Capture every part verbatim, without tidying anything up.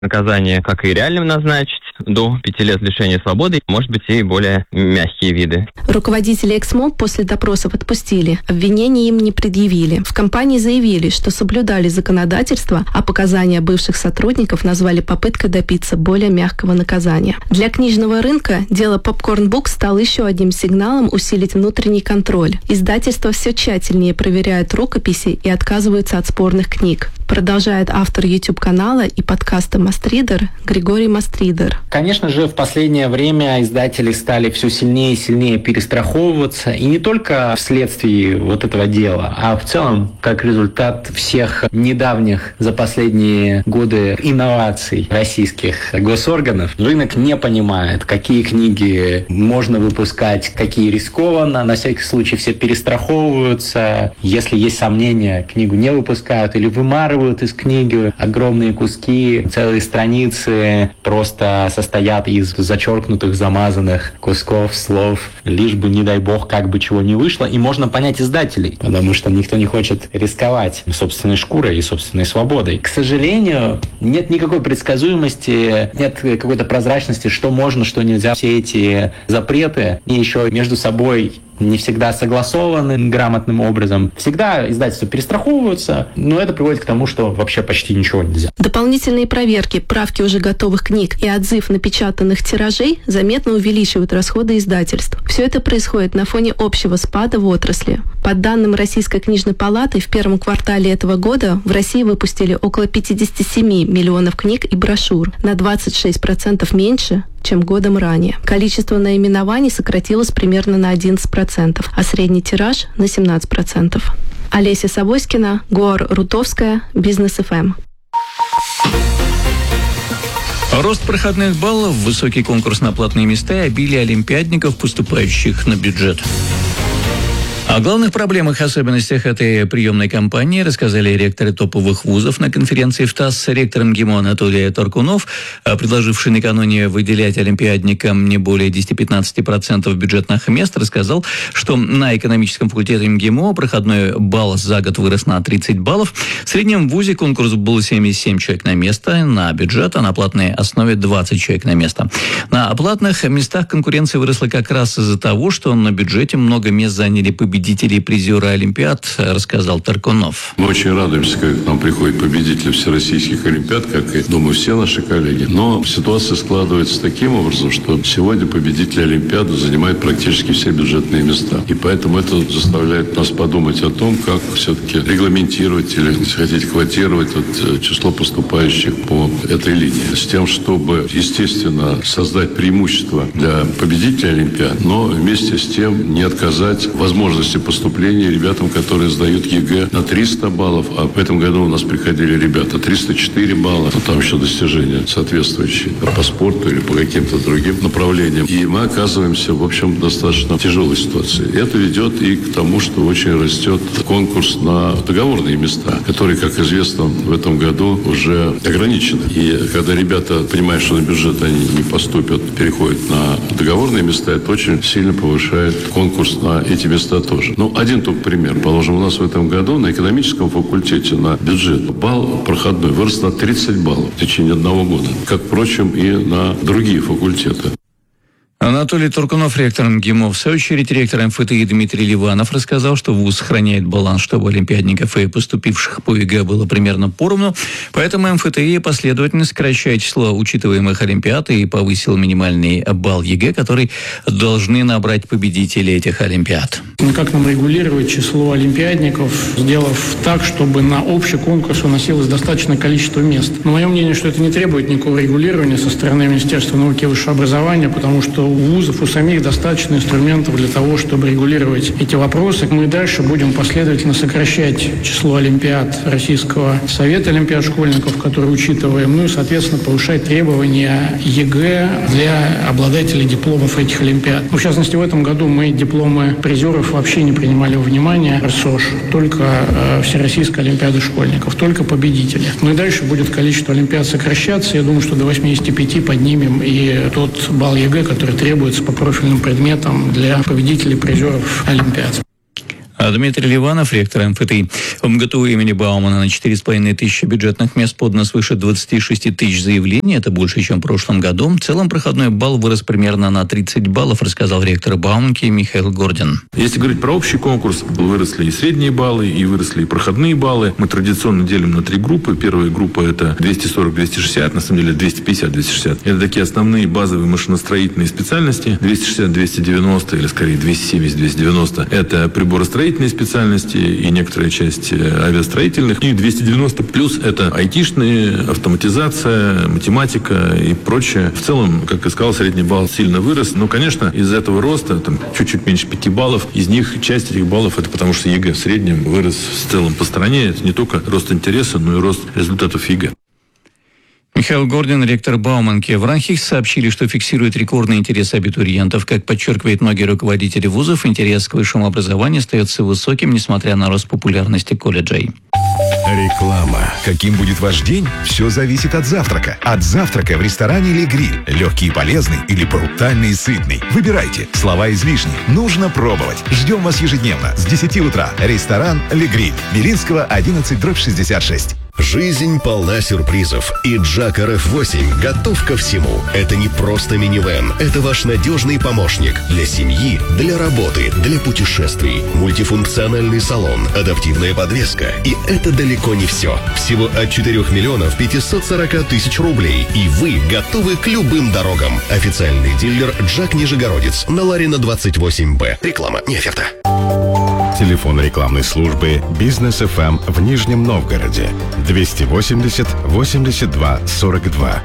Наказание, как и реальным назначить, до пяти лет лишения свободы, может быть, и более мягкие виды. Руководителей Эксмо после допросов отпустили, обвинений им не предъявили. В компании заявили, что соблюдали законодательство, а показания бывших сотрудников назвали попыткой добиться более мягкого наказания. Для книжного рынка дело Popcorn Books стало еще одним сигналом усилить внутренний контроль. Издательство все тщательнее проверяет рукописи и отказывается от спорных книг. Продолжает автор YouTube-канала и подкаста «Мастридер» Григорий Мастридер. Конечно же, в последнее время издатели стали все сильнее и сильнее перестраховываться. И не только вследствие вот этого дела, а в целом как результат всех недавних за последние годы инноваций российских госорганов. Рынок не понимает, какие книги можно выпускать, какие рискованно. На всякий случай все перестраховываются. Если есть сомнения, книгу не выпускают или вымарывают из книги огромные куски, целые страницы просто состоят из зачеркнутых, замазанных кусков, слов, лишь бы, не дай бог, как бы чего не вышло. И можно понять издателей, потому что никто не хочет рисковать собственной шкурой и собственной свободой. К сожалению, нет никакой предсказуемости, нет какой-то прозрачности, что можно, что нельзя. Все эти запреты и еще между собой не всегда согласованы грамотным образом. Всегда издательства перестраховываются, но это приводит к тому, что вообще почти ничего нельзя. Дополнительные проверки, правки уже готовых книг и отзыв напечатанных тиражей заметно увеличивают расходы издательств. Все это происходит на фоне общего спада в отрасли. По данным Российской книжной палаты, в первом квартале этого года в России выпустили около пятьдесят семь миллионов книг и брошюр, на двадцать шесть процентов меньше, чем годом ранее. Количество наименований сократилось примерно на одиннадцать процентов, а средний тираж на семнадцать процентов. Олеся Савоськина, Гор Рутовская, Бизнес эф эм. Рост проходных баллов, высокий конкурс на платные места и обилие олимпиадников, поступающих на бюджет. О главных проблемах и особенностях этой приемной кампании рассказали ректоры топовых вузов на конференции в ТАСС. Ректор МГИМО Анатолий Торкунов, предложивший накануне выделять олимпиадникам не более десять-пятнадцать процентов бюджетных мест, рассказал, что на экономическом факультете МГИМО проходной балл за год вырос на тридцать баллов. В среднем в вузе конкурс был семьдесят семь человек на место, на бюджет, а на платной основе двадцать человек на место. На платных местах конкуренция выросла как раз из-за того, что на бюджете много мест заняли победители. Победители и призеры Олимпиад, рассказал Таркунов. Мы очень радуемся, когда к нам приходят победители всероссийских Олимпиад, как и, думаю, все наши коллеги. Но ситуация складывается таким образом, что сегодня победители Олимпиады занимают практически все бюджетные места. И поэтому это заставляет нас подумать о том, как все-таки регламентировать или, если хотите, квотировать вот число поступающих по этой линии. С тем, чтобы, естественно, создать преимущество для победителей Олимпиад, но вместе с тем не отказать возможности поступления ребятам, которые сдают ЕГЭ на триста баллов, а в этом году у нас приходили ребята триста четыре балла, но там еще достижения соответствующие по спорту или по каким-то другим направлениям. И мы оказываемся, в общем, в достаточно тяжелой ситуации. Это ведет и к тому, что очень растет конкурс на договорные места, которые, как известно, в этом году уже ограничены. И когда ребята понимают, что на бюджет они не поступят, переходят на договорные места, это очень сильно повышает конкурс на эти места тоже. Ну, один только пример. Положим, у нас в этом году на экономическом факультете на бюджет балл проходной вырос на тридцать баллов в течение одного года, как, впрочем, и на другие факультеты. Анатолий Туркунов, ректор МГИМО. В свою очередь, ректор МФТИ Дмитрий Ливанов рассказал, что вуз сохраняет баланс, чтобы олимпиадников и поступивших по ЕГЭ было примерно поровну. Поэтому МФТИ последовательно сокращает число учитываемых олимпиад и повысил минимальный балл ЕГЭ, который должны набрать победители этих олимпиад. Как нам регулировать число олимпиадников, сделав так, чтобы на общий конкурс уносилось достаточное количество мест? Но мое мнение, что это не требует никакого регулирования со стороны Министерства науки и высшего образования, потому что у вузов, у самих достаточно инструментов для того, чтобы регулировать эти вопросы. Мы дальше будем последовательно сокращать число олимпиад Российского совета олимпиад школьников, которые учитываем, ну и, соответственно, повышать требования ЕГЭ для обладателей дипломов этих олимпиад. Ну, в частности, в этом году мы дипломы призеров вообще не принимали во внимание, РСОШ, только э, Всероссийская олимпиада школьников, только победители. Ну и дальше будет количество олимпиад сокращаться. Я думаю, что до восьмидесяти пяти поднимем и тот балл ЕГЭ, который требуется по профильным предметам для победителей призеров олимпиад. А Дмитрий Ливанов, ректор эм эф тэ и. В МГТУ имени Баумана на четыре с половиной тысячи бюджетных мест подано свыше двадцать шесть тысяч заявлений. Это больше, чем в прошлом году. В целом проходной балл вырос примерно на тридцать баллов, рассказал ректор Бауманки Михаил Гордин. Если говорить про общий конкурс, выросли и средние баллы, и выросли и проходные баллы. Мы традиционно делим на три группы. Первая группа – это двести сорок - двести шестьдесят, на самом деле двести пятьдесят - двести шестьдесят. Это такие основные базовые машиностроительные специальности. двести шестьдесят - двести девяносто, или скорее двести семьдесят - двести девяносто. Это приборостроительные специальности и некоторая часть авиастроительных. И двести девяносто плюс – это айтишные, автоматизация, математика и прочее. В целом, как я сказал, средний балл сильно вырос. Но, конечно, из-за этого роста, там, чуть-чуть меньше пяти баллов, из них часть этих баллов – это потому, что ЕГЭ в среднем вырос в целом по стране. Это не только рост интереса, но и рост результатов ЕГЭ. Михаил Гордин, ректор Бауманки. В РАНХИКС сообщили, что фиксирует рекордный интерес абитуриентов. Как подчеркивают многие руководители вузов, интерес к высшему образованию остается высоким, несмотря на рост популярности колледжей. Реклама. Каким будет ваш день? Все зависит от завтрака. От завтрака в ресторане «Ле Гриль». Легкий и полезный или брутальный и сытный. Выбирайте. Слова излишни. Нужно пробовать. Ждем вас ежедневно с десяти утра. Ресторан «Ле Гриль». Белинского, одиннадцать дробь шестьдесят шесть. Жизнь полна сюрпризов, и Джак эр эф восемь готов ко всему. Это не просто минивэн, это ваш надежный помощник для семьи, для работы, для путешествий. Мультифункциональный салон, адаптивная подвеска. И это далеко не все. Всего от четырёх миллионов пятисот сорока тысяч рублей, и вы готовы к любым дорогам. Официальный дилер Джак Нижегородец на Ларина двадцать восемь Б. Реклама не оферта. Телефон рекламной службы «Бизнес эф эм» в Нижнем Новгороде. двести восемьдесят восемьдесят два сорок два.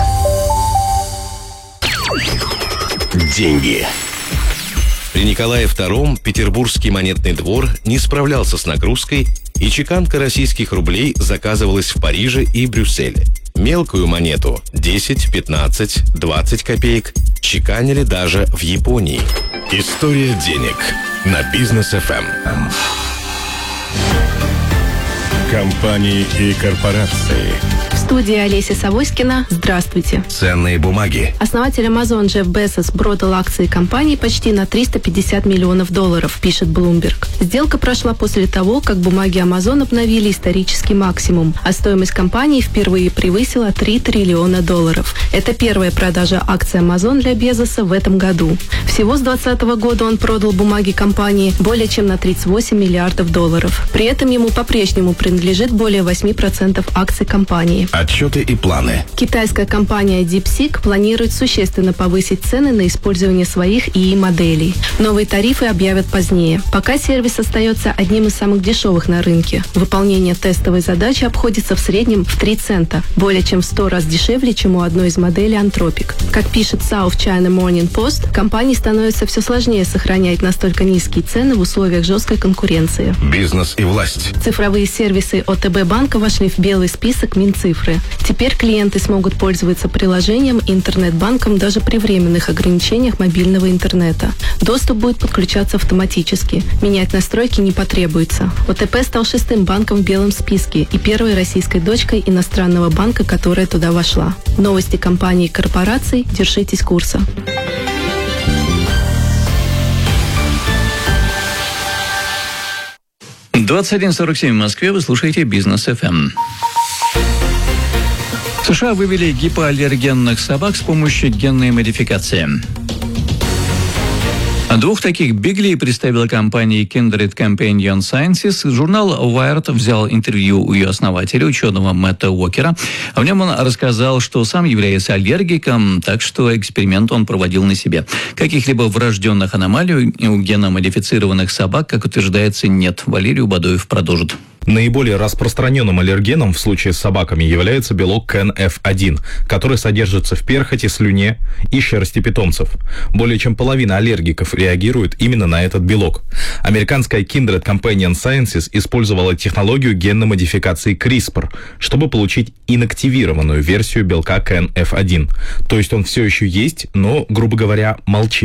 Деньги. При Николае втором Петербургский монетный двор не справлялся с нагрузкой, и чеканка российских рублей заказывалась в Париже и Брюсселе. Мелкую монету десять, пятнадцать, двадцать копеек чеканили даже в Японии. История денег на Бизнес эф эм. Компании и корпорации. В студии Олеся Савоськина. Здравствуйте. Ценные бумаги. Основатель Amazon Джефф Безос продал акции компании почти на триста пятьдесят миллионов долларов, пишет Bloomberg. Сделка прошла после того, как бумаги Amazon обновили исторический максимум, а стоимость компании впервые превысила три триллиона долларов. Это первая продажа акций Amazon для Безоса в этом году. Всего с двадцатого года он продал бумаги компании более чем на тридцать восемь миллиардов долларов. При этом ему по-прежнему принадлежит более восемь процентов акций компании. Отчеты и планы. Китайская компания DeepSeek планирует существенно повысить цены на использование своих ИИ моделей. Новые тарифы объявят позднее. Пока сервис остается одним из самых дешевых на рынке. Выполнение тестовой задачи обходится в среднем в три цента, более чем в сто раз дешевле, чем у одной из моделей Anthropic. Как пишет South China Morning Post, компании становится все сложнее сохранять настолько низкие цены в условиях жесткой конкуренции. Бизнес и власть. Цифровые сервисы о тэ бэ банка вошли в белый список Минцифры. Теперь клиенты смогут пользоваться приложением и интернет-банком даже при временных ограничениях мобильного интернета. Доступ будет подключаться автоматически. Менять настройки не потребуется. о тэ пэ стал шестым банком в белом списке и первой российской дочкой иностранного банка, которая туда вошла. Новости компаний и корпораций. Держитесь курса. двадцать один сорок семь в Москве. Вы слушаете Бизнес эф эм. В США вывели гипоаллергенных собак с помощью генной модификации. Двух таких биглей представила компания Kindred Companion Sciences. Журнал Wired взял интервью у ее основателя, ученого Мэтта Уокера. В нем он рассказал, что сам является аллергиком, так что эксперимент он проводил на себе. Каких-либо врожденных аномалий у геномодифицированных собак, как утверждается, нет. Валерий Убадоев продолжит. Наиболее распространенным аллергеном в случае с собаками является белок ка эн эф один, который содержится в перхоти, слюне и шерсти питомцев. Более чем половина аллергиков реагирует именно на этот белок. Американская Kindred Companion Sciences использовала технологию генной модификации криспр, чтобы получить инактивированную версию белка ка эн эф один. То есть он все еще есть, но, грубо говоря, молчит.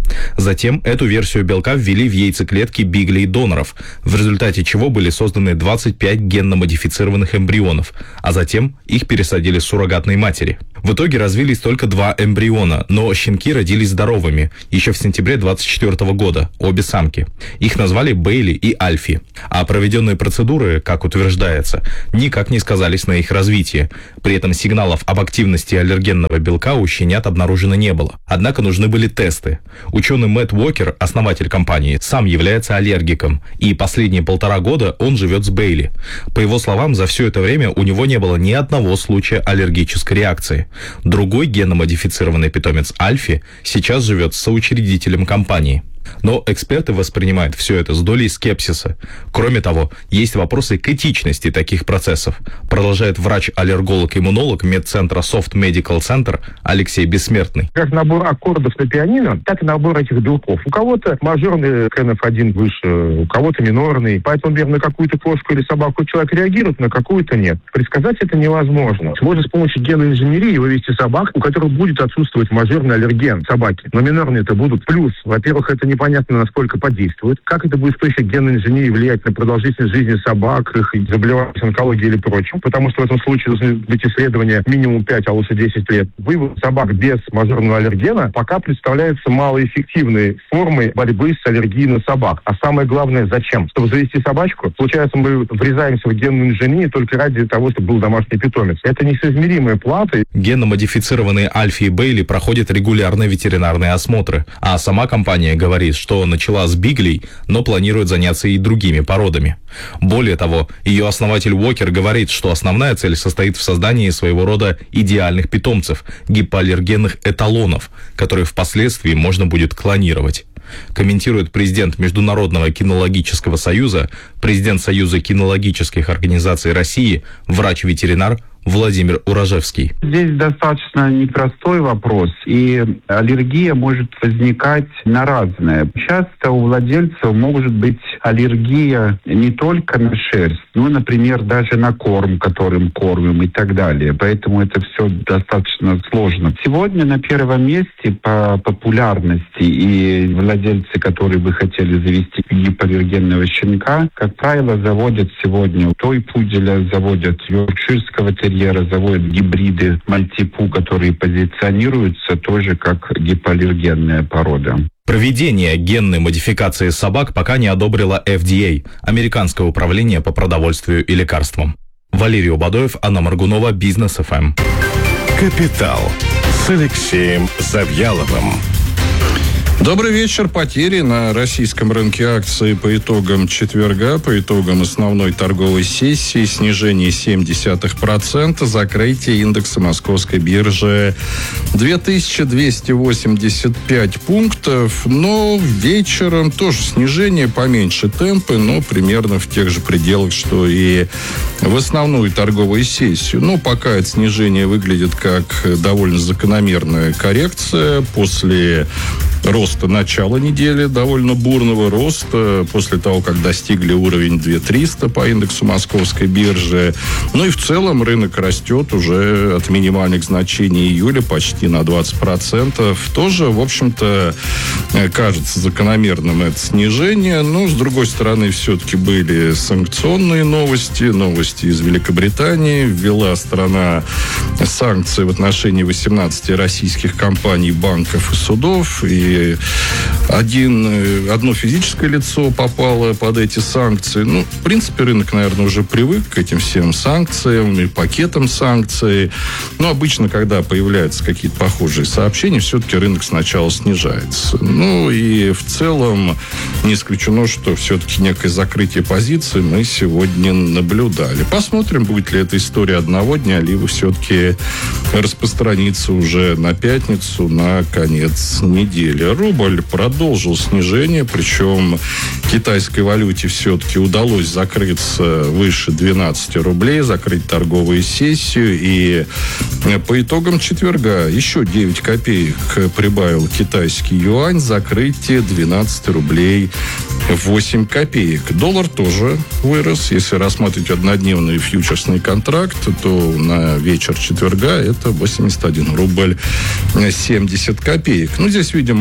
Затем эту версию белка ввели в яйцеклетки биглей доноров, в результате чего были созданы двадцать пять генно-модифицированных эмбрионов, а затем их пересадили с суррогатной матери. В итоге развились только два эмбриона, но щенки родились здоровыми еще в сентябре двадцать четвёртого года, обе самки. Их назвали Бейли и Альфи. А проведенные процедуры, как утверждается, никак не сказались на их развитии. При этом сигналов об активности аллергенного белка у щенят обнаружено не было. Однако нужны были тесты. Ученый Мэтт Уокер, основатель компании, сам является аллергиком, и последние полтора года он живет с Бейли. По его словам, за все это время у него не было ни одного случая аллергической реакции. Другой генно-модифицированный питомец Альфи сейчас живет с соучредителем компании. Но эксперты воспринимают все это с долей скепсиса. Кроме того, есть вопросы к этичности таких процессов, продолжает врач-аллерголог-иммунолог медцентра Soft Medical Center Алексей Бессмертный. Как набор аккордов на пианино, так и набор этих белков. У кого-то мажорный эн эф один выше, у кого-то минорный. Поэтому, например, на какую-то кошку или собаку человек реагирует, на какую-то нет. Предсказать это невозможно. Можно с помощью генной инженерии вывести собак, у которых будет отсутствовать мажорный аллерген собаки. Но минорные это будут. Плюс, во-первых, это не непонятно, насколько подействует. Как это будет с точки генной инженерии влиять на продолжительность жизни собак, их заболеваний онкологии или прочим. Потому что в этом случае должны быть исследования минимум пять, а лучше десять лет. Вывод собак без мажорного аллергена пока представляется малоэффективной формой борьбы с аллергией на собак. А самое главное, зачем? Чтобы завести собачку, получается, мы врезаемся в генную инженерию только ради того, чтобы был домашний питомец. Это несоизмеримая плата. Генно-модифицированные Альфи и Бейли проходят регулярные ветеринарные осмотры, а сама компания говорит, что начала с биглей, но планирует заняться и другими породами. Более того, ее основатель Уокер говорит, что основная цель состоит в создании своего рода идеальных питомцев, гипоаллергенных эталонов, которые впоследствии можно будет клонировать. Комментирует президент Международного кинологического союза, президент Союза кинологических организаций России, врач-ветеринар Владимир Урожевский. Здесь достаточно непростой вопрос, и аллергия может возникать на разное. Часто у владельцев может быть аллергия не только на шерсть, но, например, даже на корм, которым кормим и так далее. Поэтому это все достаточно сложно. Сегодня на первом месте по популярности и владельцы, которые бы хотели завести гипоаллергенного щенка, как правило, заводят сегодня той-пуделя, заводят йоркширского терьера, заводят гибриды мальтипу, которые позиционируются тоже как гипоаллергенная порода. Проведение генной модификации собак пока не одобрила эф ди эй, Американское управление по продовольствию и лекарствам. Валерий Убадоев, Анна Моргунова, Бизнес эф эм. Капитал с Алексеем Завьяловым. Добрый вечер. Потери на российском рынке акций по итогам четверга, по итогам основной торговой сессии, снижение семь десятых процента, закрытие индекса московской биржи две тысячи двести восемьдесят пять пунктов, но вечером тоже снижение, поменьше темпы, но примерно в тех же пределах, что и в основную торговую сессию. Но пока это снижение выглядит как довольно закономерная коррекция после роста начала недели, довольно бурного роста, после того, как достигли уровень две тысячи триста по индексу московской биржи. Ну и в целом рынок растет уже от минимальных значений июля почти на двадцать процентов. Тоже, в общем-то, кажется закономерным это снижение. Но, с другой стороны, все-таки были санкционные новости, новости из Великобритании. Ввела страна санкции в отношении восемнадцати российских компаний, банков и судов. И один, одно физическое лицо попало под эти санкции. Ну, в принципе, рынок, наверное, уже привык к этим всем санкциям и пакетам санкций. Но обычно, когда появляются какие-то похожие сообщения, все-таки рынок сначала снижается. Ну, и в целом не исключено, что все-таки некое закрытие позиций мы сегодня наблюдали. Посмотрим, будет ли эта история одного дня, либо все-таки распространится уже на пятницу, на конец недели. Рубль продолжил снижение, причем китайской валюте все-таки удалось закрыться выше двенадцати рублей, закрыть торговую сессию, и по итогам четверга еще девять копеек прибавил китайский юань, закрытие двенадцать рублей восемь копеек. Доллар тоже вырос. Если рассматривать однодневный фьючерсный контракт, то на вечер четверга это восемьдесят один рубль семьдесят копеек. Ну, здесь, видимо,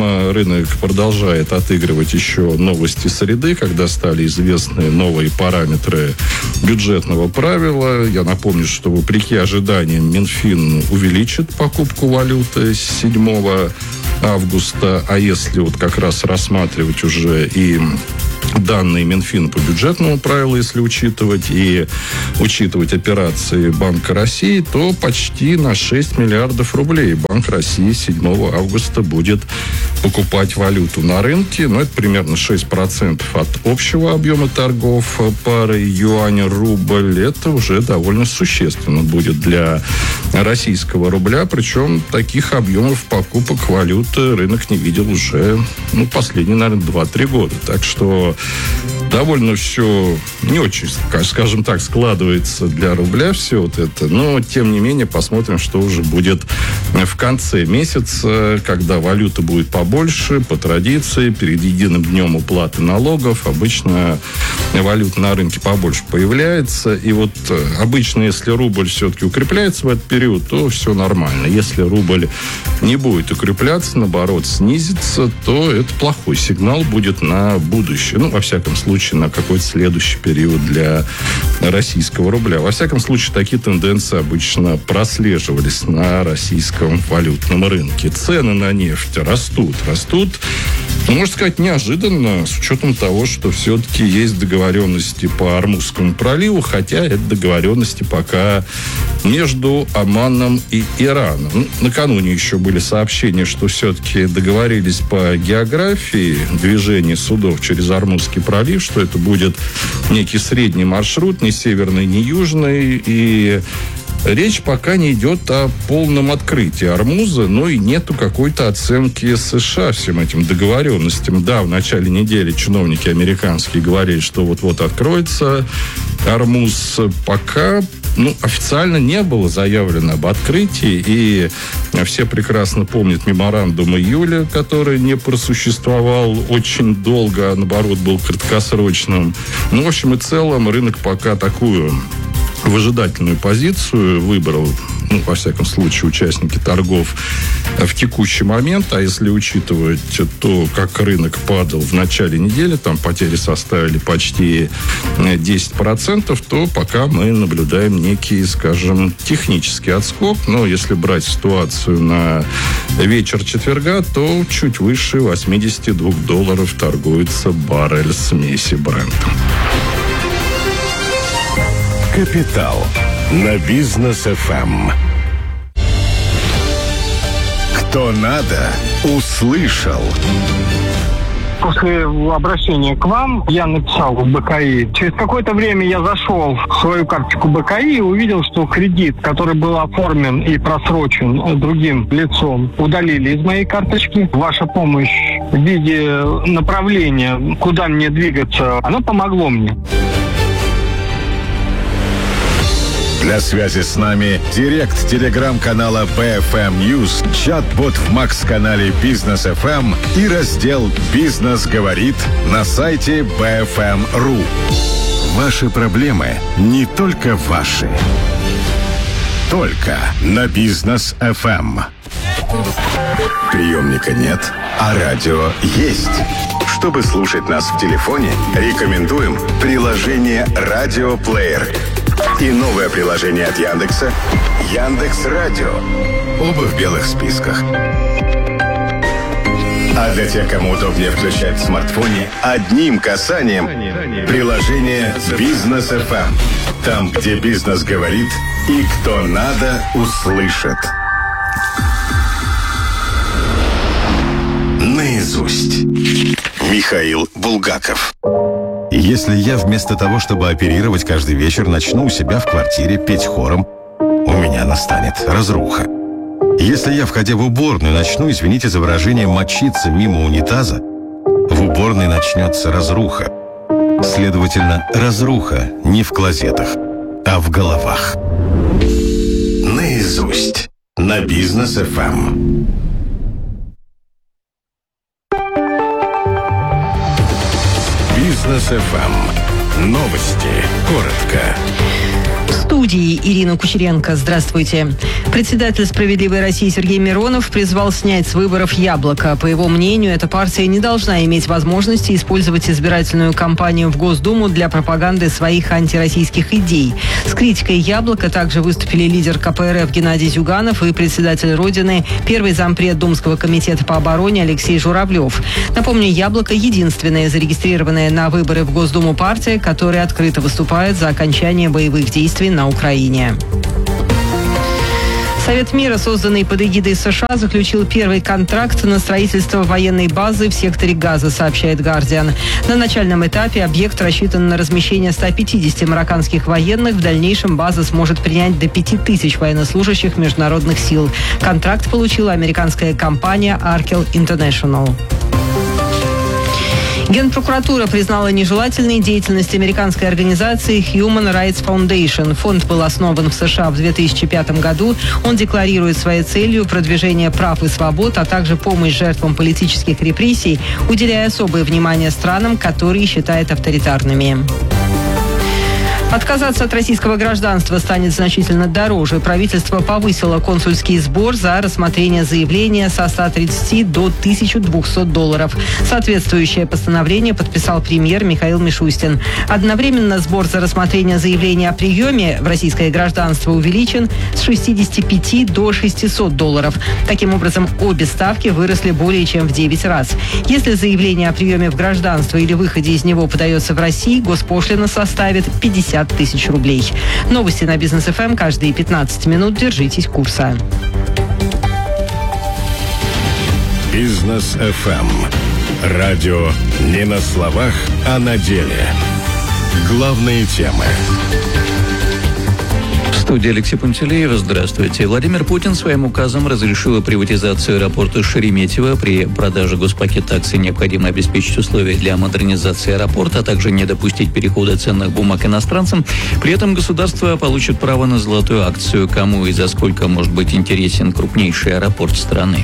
Видимо, рынок продолжает отыгрывать еще новости среды, когда стали известны новые параметры бюджетного правила. Я напомню, что вопреки ожиданиям Минфин увеличит покупку валюты с седьмого августа, а если вот как раз рассматривать уже и данные Минфина по бюджетному правилу, если учитывать, и учитывать операции Банка России, то почти на шесть миллиардов рублей Банк России седьмого августа будет покупать валюту на рынке. Ну, это примерно шесть процентов от общего объема торгов парой юань-рубль. Это уже довольно существенно будет для российского рубля. Причем таких объемов покупок валюты рынок не видел уже, ну, последние, наверное, два-три года. Так что довольно все не очень, скажем так, складывается для рубля все вот это. Но, тем не менее, посмотрим, что уже будет в конце месяца, когда валюта будет побольше, по традиции, перед единым днем уплаты налогов. Обычно валюта на рынке побольше появляется. И вот обычно, если рубль все-таки укрепляется в этот период, то все нормально. Если рубль не будет укрепляться, наоборот, снизится, то это плохой сигнал будет на будущее. Ну, во всяком случае, на какой-то следующий период для российского рубля. Во всяком случае, такие тенденции обычно прослеживались на российском валютном рынке. Цены на нефть растут. Растут, можно сказать, неожиданно, с учетом того, что все-таки есть договоренности по Ормузскому проливу, хотя это договоренности пока между Оманом и Ираном. Ну, накануне еще были сообщения, что все-таки договорились по географии движения судов через Ормузский пролив, что это будет некий средний маршрут, не северный, не южный, и речь пока не идет о полном открытии Ормуза, но и нету какой-то оценки США всем этим договоренностям. Да, в начале недели чиновники американские говорили, что вот-вот откроется Ормуз. Пока, ну, официально не было заявлено об открытии, и все прекрасно помнят меморандум июля, который не просуществовал очень долго, а наоборот был краткосрочным. Ну, в общем и целом, рынок пока такую выжидательную позицию выбрал, ну, во всяком случае, участники торгов в текущий момент. А если учитывать то, как рынок падал в начале недели, там потери составили почти десять процентов, то пока мы наблюдаем некий, скажем, технический отскок. Но если брать ситуацию на вечер четверга, то чуть выше восемьдесят два долларов торгуется баррель смеси Брент. Капитал на Бизнес эф эм. Кто надо, услышал. После обращения к вам я написал в бэ ка и. Через какое-то время я зашел в свою карточку бэ ка и и увидел, что кредит, который был оформлен и просрочен другим лицом, удалили из моей карточки. Ваша помощь в виде направления, куда мне двигаться, она помогла мне. Для связи с нами директ телеграм-канала бэ эф эм News, чат-бот в Макс-канале Бизнес эф эм и раздел «Бизнес говорит» на сайте бэ эф эм точка ру. Ваши проблемы не только ваши. Только на Бизнес эф эм. Приемника нет, а радио есть. Чтобы слушать нас в телефоне, рекомендуем приложение «Радиоплеер». И новое приложение от Яндекса «Яндекс.Радио». Оба в белых списках. А для тех, кому удобнее включать в смартфоне, одним касанием приложение «Бизнес эф эм». Там, где бизнес говорит и кто надо, услышит. Наизусть. Михаил Булгаков. Если я вместо того, чтобы оперировать каждый вечер, начну у себя в квартире петь хором, у меня настанет разруха. Если я, входя в уборную, начну, извините за выражение, мочиться мимо унитаза, в уборной начнется разруха. Следовательно, разруха не в клозетах, а в головах. Наизусть. На Бизнес эф эм. Бизнес эф эм. Новости. Коротко. студии Ирина Кучеренко. Здравствуйте. Председатель «Справедливой России» Сергей Миронов призвал снять с выборов «Яблоко». По его мнению, эта партия не должна иметь возможности использовать избирательную кампанию в Госдуму для пропаганды своих антироссийских идей. С критикой «Яблоко» также выступили лидер ка пэ эр эф Геннадий Зюганов и председатель Родины, первый зампред Думского комитета по обороне Алексей Журавлев. Напомню, «Яблоко» — единственная зарегистрированная на выборы в Госдуму партия, которая открыто выступает за окончание боевых действий на Украине. Совет мира, созданный под эгидой США, заключил первый контракт на строительство военной базы в секторе Газа, сообщает «Гардиан». На начальном этапе объект рассчитан на размещение ста пятидесяти марокканских военных. В дальнейшем база сможет принять до пяти тысяч военнослужащих международных сил. Контракт получила американская компания Arkel International. Генпрокуратура признала нежелательной деятельность американской организации Human Rights Foundation. Фонд был основан в США в две тысячи пятом году. Он декларирует своей целью продвижение прав и свобод, а также помощь жертвам политических репрессий, уделяя особое внимание странам, которые считает авторитарными. Отказаться от российского гражданства станет значительно дороже. Правительство повысило консульский сбор за рассмотрение заявления со ста тридцати до тысячи двухсот долларов. Соответствующее постановление подписал премьер Михаил Мишустин. Одновременно сбор за рассмотрение заявления о приеме в российское гражданство увеличен с шестидесяти пяти до шестисот долларов. Таким образом, обе ставки выросли более чем в девять раз. Если заявление о приеме в гражданство или выходе из него подается в России, госпошлина составит пятьдесят тысяч рублей. Новости на Бизнес эф эм каждые пятнадцать минут. Держитесь курса. Бизнес эф эм. Радио не на словах, а на деле. Главные темы. В студии Алексей Пантелеев. Здравствуйте. Владимир Путин своим указом разрешил приватизацию аэропорта Шереметьево. При продаже госпакета акций необходимо обеспечить условия для модернизации аэропорта, а также не допустить перехода ценных бумаг иностранцам. При этом государство получит право на золотую акцию. Кому и за сколько может быть интересен крупнейший аэропорт страны?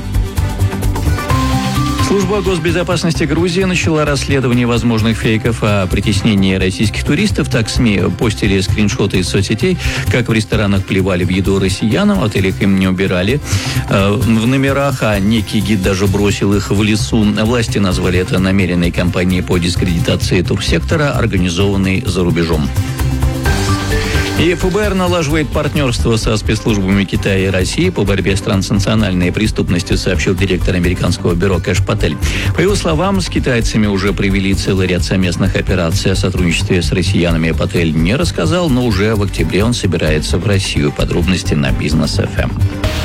Служба госбезопасности Грузии начала расследование возможных фейков о притеснении российских туристов. Так СМИ постили скриншоты из соцсетей, как в ресторанах плевали в еду россиянам, в отелях им не убирали э, в номерах, а некий гид даже бросил их в лесу. Власти назвали это намеренной кампанией по дискредитации турсектора, организованной за рубежом. И эф бэ эр налаживает партнерство со спецслужбами Китая и России по борьбе с транснациональной преступностью, сообщил директор американского бюро Кэш Патель. По его словам, с китайцами уже провели целый ряд совместных операций. О сотрудничестве с россиянами Патель не рассказал, но уже в октябре он собирается в Россию. Подробности на Бизнес эф эм.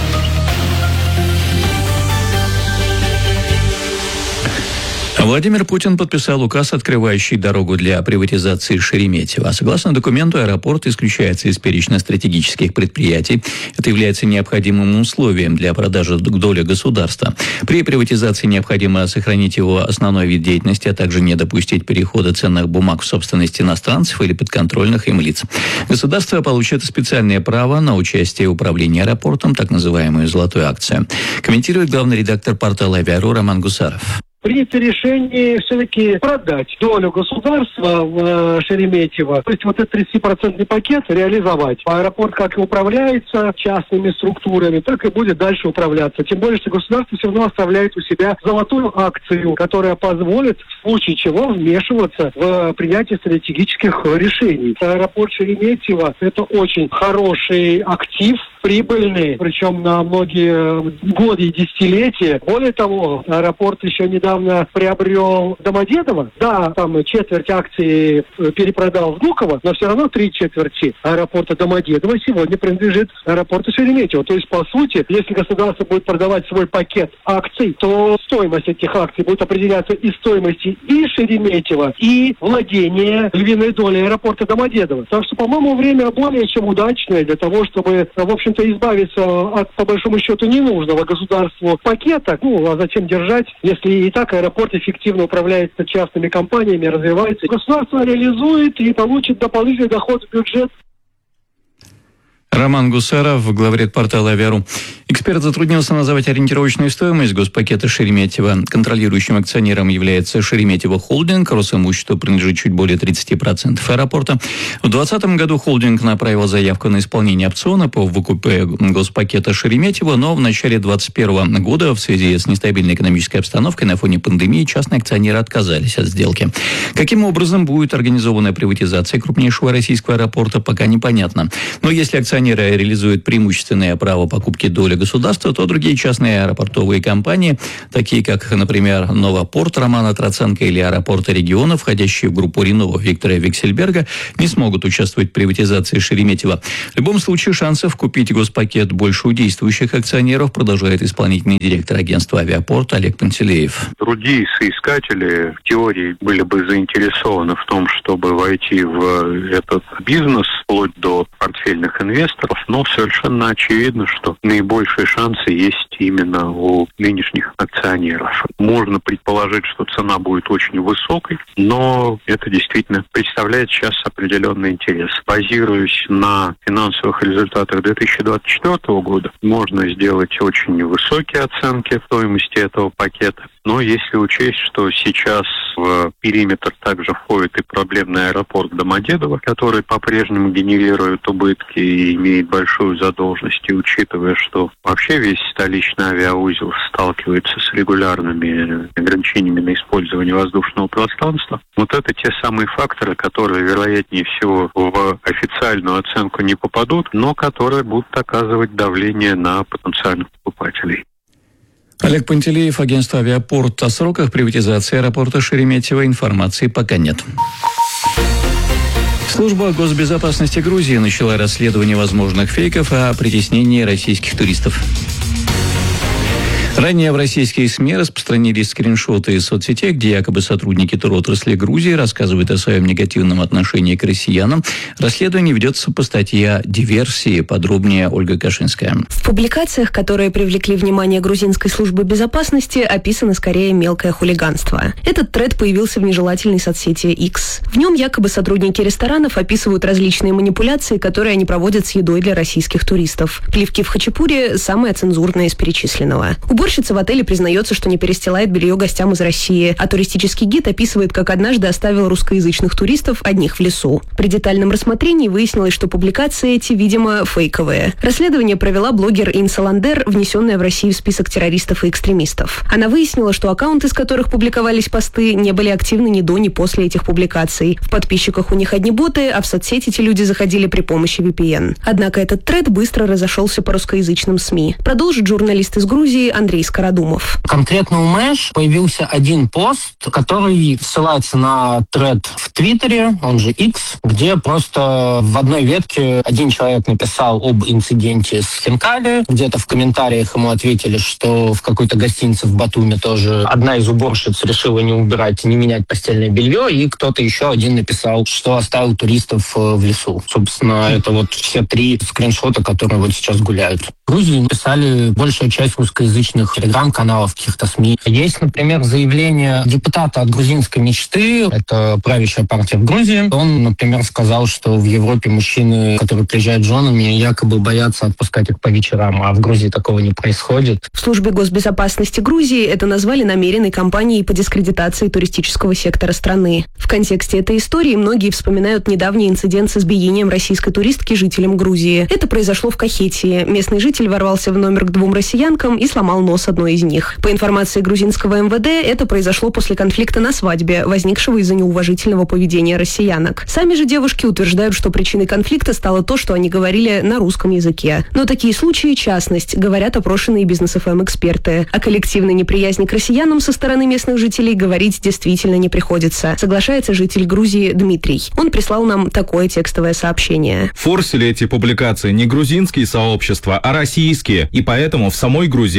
Владимир Путин подписал указ, открывающий дорогу для приватизации Шереметьево. Согласно документу, аэропорт исключается из перечня стратегических предприятий. Это является необходимым условием для продажи доли государства. При приватизации необходимо сохранить его основной вид деятельности, а также не допустить перехода ценных бумаг в собственность иностранцев или подконтрольных им лиц. Государство получит специальное право на участие в управлении аэропортом, так называемую «золотую акцию». Комментирует главный редактор портала «Авиару» Роман Гусаров. Принято решение все-таки продать долю государства в э, Шереметьево. То есть вот этот тридцатипроцентный пакет реализовать. Аэропорт как и управляется частными структурами, так и будет дальше управляться. Тем более, что государство все равно оставляет у себя золотую акцию, которая позволит в случае чего вмешиваться в принятие стратегических решений. Аэропорт Шереметьево – это очень хороший актив, прибыльный, причем на многие годы и десятилетия. Более того, аэропорт еще недавно приобрел Домодедово. Да, там четверть акций перепродал Внуково, но все равно три четверти аэропорта Домодедово сегодня принадлежит аэропорту Шереметьево. То есть, по сути, если государство будет продавать свой пакет акций, то стоимость этих акций будет определяться из стоимости и Шереметьево, и владения львиной долей аэропорта Домодедово. Так что, по-моему, время более чем удачное для того, чтобы, в общем-то, избавиться от, по большому счету, ненужного государству пакета, ну, а затем держать, если и так аэропорт эффективно управляется частными компаниями, развивается. Государство реализует и получит дополнительный доход в бюджет. Роман Гусаров, главред портала «Авиару». Эксперт затруднился назвать ориентировочную стоимость госпакета Шереметьево. Контролирующим акционером является Шереметьево Холдинг. Росимуществу принадлежит чуть более тридцать процентов аэропорта. В двадцатом году холдинг направил заявку на исполнение опциона по выкупе госпакета Шереметьево, но в начале двадцать первого года в связи с нестабильной экономической обстановкой на фоне пандемии частные акционеры отказались от сделки. Каким образом будет организована приватизация крупнейшего российского аэропорта, пока непонятно. Но если акционеры реализуют преимущественное право покупки доли государства, то другие частные аэропортовые компании, такие как, например, Новопорт Романа Троценко или аэропорты региона, входящие в группу Ренова Виктора Виксельберга, не смогут участвовать в приватизации Шереметьево. В любом случае, шансов купить госпакет больше у действующих акционеров, продолжает исполнительный директор агентства «Авиапорт» Олег Пантелеев. Другие соискатели в теории были бы заинтересованы в том, чтобы войти в этот бизнес вплоть до портфельных инвесторов, но совершенно очевидно, что наибольшие шансы есть именно у нынешних акционеров. Можно предположить, что цена будет очень высокой, но это действительно представляет сейчас определенный интерес. Базируясь на финансовых результатах две тысячи двадцать четвёртого года, можно сделать очень высокие оценки стоимости этого пакета. Но если учесть, что сейчас в периметр также входит и проблемный аэропорт Домодедово, который по-прежнему генерирует убытки и имеет большую задолженность, и учитывая, что вообще весь столичный авиаузел сталкивается с регулярными ограничениями на использование воздушного пространства, вот это те самые факторы, которые, вероятнее всего, в официальную оценку не попадут, но которые будут оказывать давление на потенциальных покупателей. Олег Пантелеев, агентство «Авиапорт». О сроках приватизации аэропорта Шереметьево информации пока нет. Служба госбезопасности Грузии начала расследование возможных фейков о притеснении российских туристов. Ранее в российские СМИ распространились скриншоты из соцсетей, где якобы сотрудники туротрасли Грузии рассказывают о своем негативном отношении к россиянам. Расследование ведется по статье «Диверсии». Подробнее Ольга Кашинская. В публикациях, которые привлекли внимание грузинской службы безопасности, описано скорее мелкое хулиганство. Этот тред появился в нежелательной соцсети X. В нем якобы сотрудники ресторанов описывают различные манипуляции, которые они проводят с едой для российских туристов. Плевки в хачапури – самое цензурное из перечисленного. Уборщица в отеле признается, что не перестилает белье гостям из России, а туристический гид описывает, как однажды оставил русскоязычных туристов одних в лесу. При детальном рассмотрении выяснилось, что публикации эти, видимо, фейковые. Расследование провела блогер Инса Ландер, внесенная в Россию в список террористов и экстремистов. Она выяснила, что аккаунты, с которых публиковались посты, не были активны ни до, ни после этих публикаций. В подписчиках у них одни боты, а в соцсети эти люди заходили при помощи ви пи эн. Однако этот тред быстро разошелся по русскоязычным СМИ. Продолжит журналист из Грузии Андрей Скородумов. Конкретно у Мэш появился один пост, который ссылается на тред в Твиттере, он же X, где просто в одной ветке один человек написал об инциденте с хинкали. Где-то в комментариях ему ответили, что в какой-то гостинице в Батуми тоже одна из уборщиц решила не убирать, не менять постельное белье, и кто-то еще один написал, что оставил туристов в лесу. Собственно, это вот все три скриншота, которые вот сейчас гуляют. В Грузии написали большая часть русскоязычных телеграм-каналов, каких-то СМИ. Есть, например, заявление депутата от грузинской мечты, это правящая партия в Грузии. Он, например, сказал, что в Европе мужчины, которые приезжают с женами, якобы боятся отпускать их по вечерам, а в Грузии такого не происходит. В службе госбезопасности Грузии это назвали намеренной кампанией по дискредитации туристического сектора страны. В контексте этой истории многие вспоминают недавний инцидент с избиением российской туристки жителям Грузии. Это произошло в Кахетии. Местный житель ворвался в номер к двум россиянкам и сломал нос одной из них. По информации грузинского эм вэ дэ, это произошло после конфликта на свадьбе, возникшего из-за неуважительного поведения россиянок. Сами же девушки утверждают, что причиной конфликта стало то, что они говорили на русском языке. Но такие случаи – частность, говорят опрошенные бизнес-эф эм-эксперты. О коллективной неприязни к россиянам со стороны местных жителей говорить действительно не приходится, соглашается житель Грузии Дмитрий. Он прислал нам такое текстовое сообщение. Форсили эти публикации не грузинские сообщества, а российские. И поэтому в самой Грузии на это особо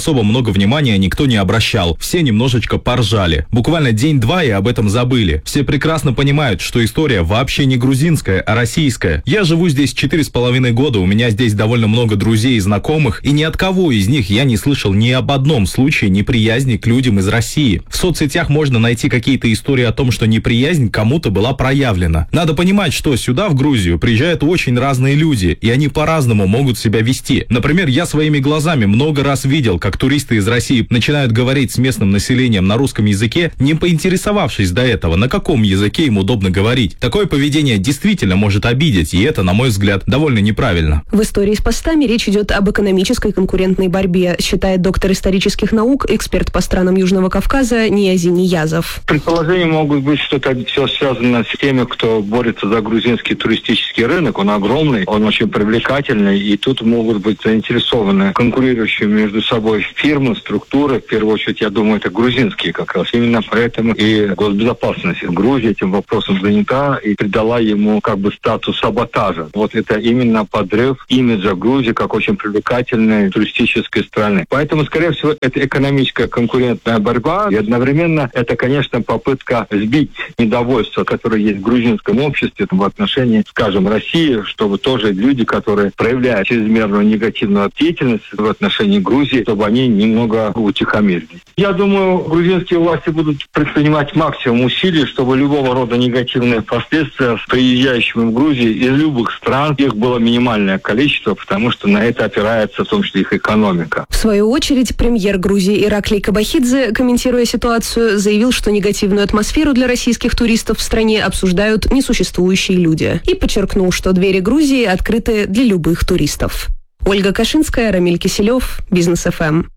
особо много внимания никто не обращал. Все немножечко поржали. Буквально день-два и об этом забыли. Все прекрасно понимают, что история вообще не грузинская, а российская. Я живу здесь четыре с половиной года, у меня здесь довольно много друзей и знакомых, и ни от кого из них я не слышал ни об одном случае неприязни к людям из России. В соцсетях можно найти какие-то истории о том, что неприязнь кому-то была проявлена. Надо понимать, что сюда, в Грузию, приезжают очень разные люди, и они по-разному могут себя вести. Например, я своими глазами много раз видел, как туристы из России начинают говорить с местным населением на русском языке, не поинтересовавшись до этого, на каком языке им удобно говорить. Такое поведение действительно может обидеть, и это, на мой взгляд, довольно неправильно. В истории с постами речь идет об экономической конкурентной борьбе, считает доктор исторических наук, эксперт по странам Южного Кавказа Ниязий Ниязов. Предположения могут быть, что это все связано с теми, кто борется за грузинский туристический рынок. Он огромный, он очень привлекательный, и тут могут быть заинтересованы конкурирующие между собой фирмы, структуры. В первую очередь, я думаю, это грузинские как раз. Именно поэтому и госбезопасность Грузии этим вопросом занята и придала ему как бы статус саботажа. Вот это именно подрыв имиджа Грузии как очень привлекательной туристической страны. Поэтому, скорее всего, это экономическая конкурентная борьба, и одновременно это, конечно, попытка сбить недовольство, которое есть в грузинском обществе в отношении, скажем, России, чтобы тоже люди, которые проявляют чрезмерную негативную деятельность в отношении Грузии, чтобы они немного утихомирились. Я думаю, грузинские власти будут предпринимать максимум усилий, чтобы любого рода негативные последствия с приезжающими в Грузию из любых стран, их было минимальное количество, потому что на это опирается в том числе их экономика. В свою очередь, премьер Грузии Ираклий Кабахидзе, комментируя ситуацию, заявил, что негативную атмосферу для российских туристов в стране обсуждают несуществующие люди. И подчеркнул, что двери Грузии открыты для любых туристов. Ольга Кашинская, Рамиль Киселев, Бизнес эф эм.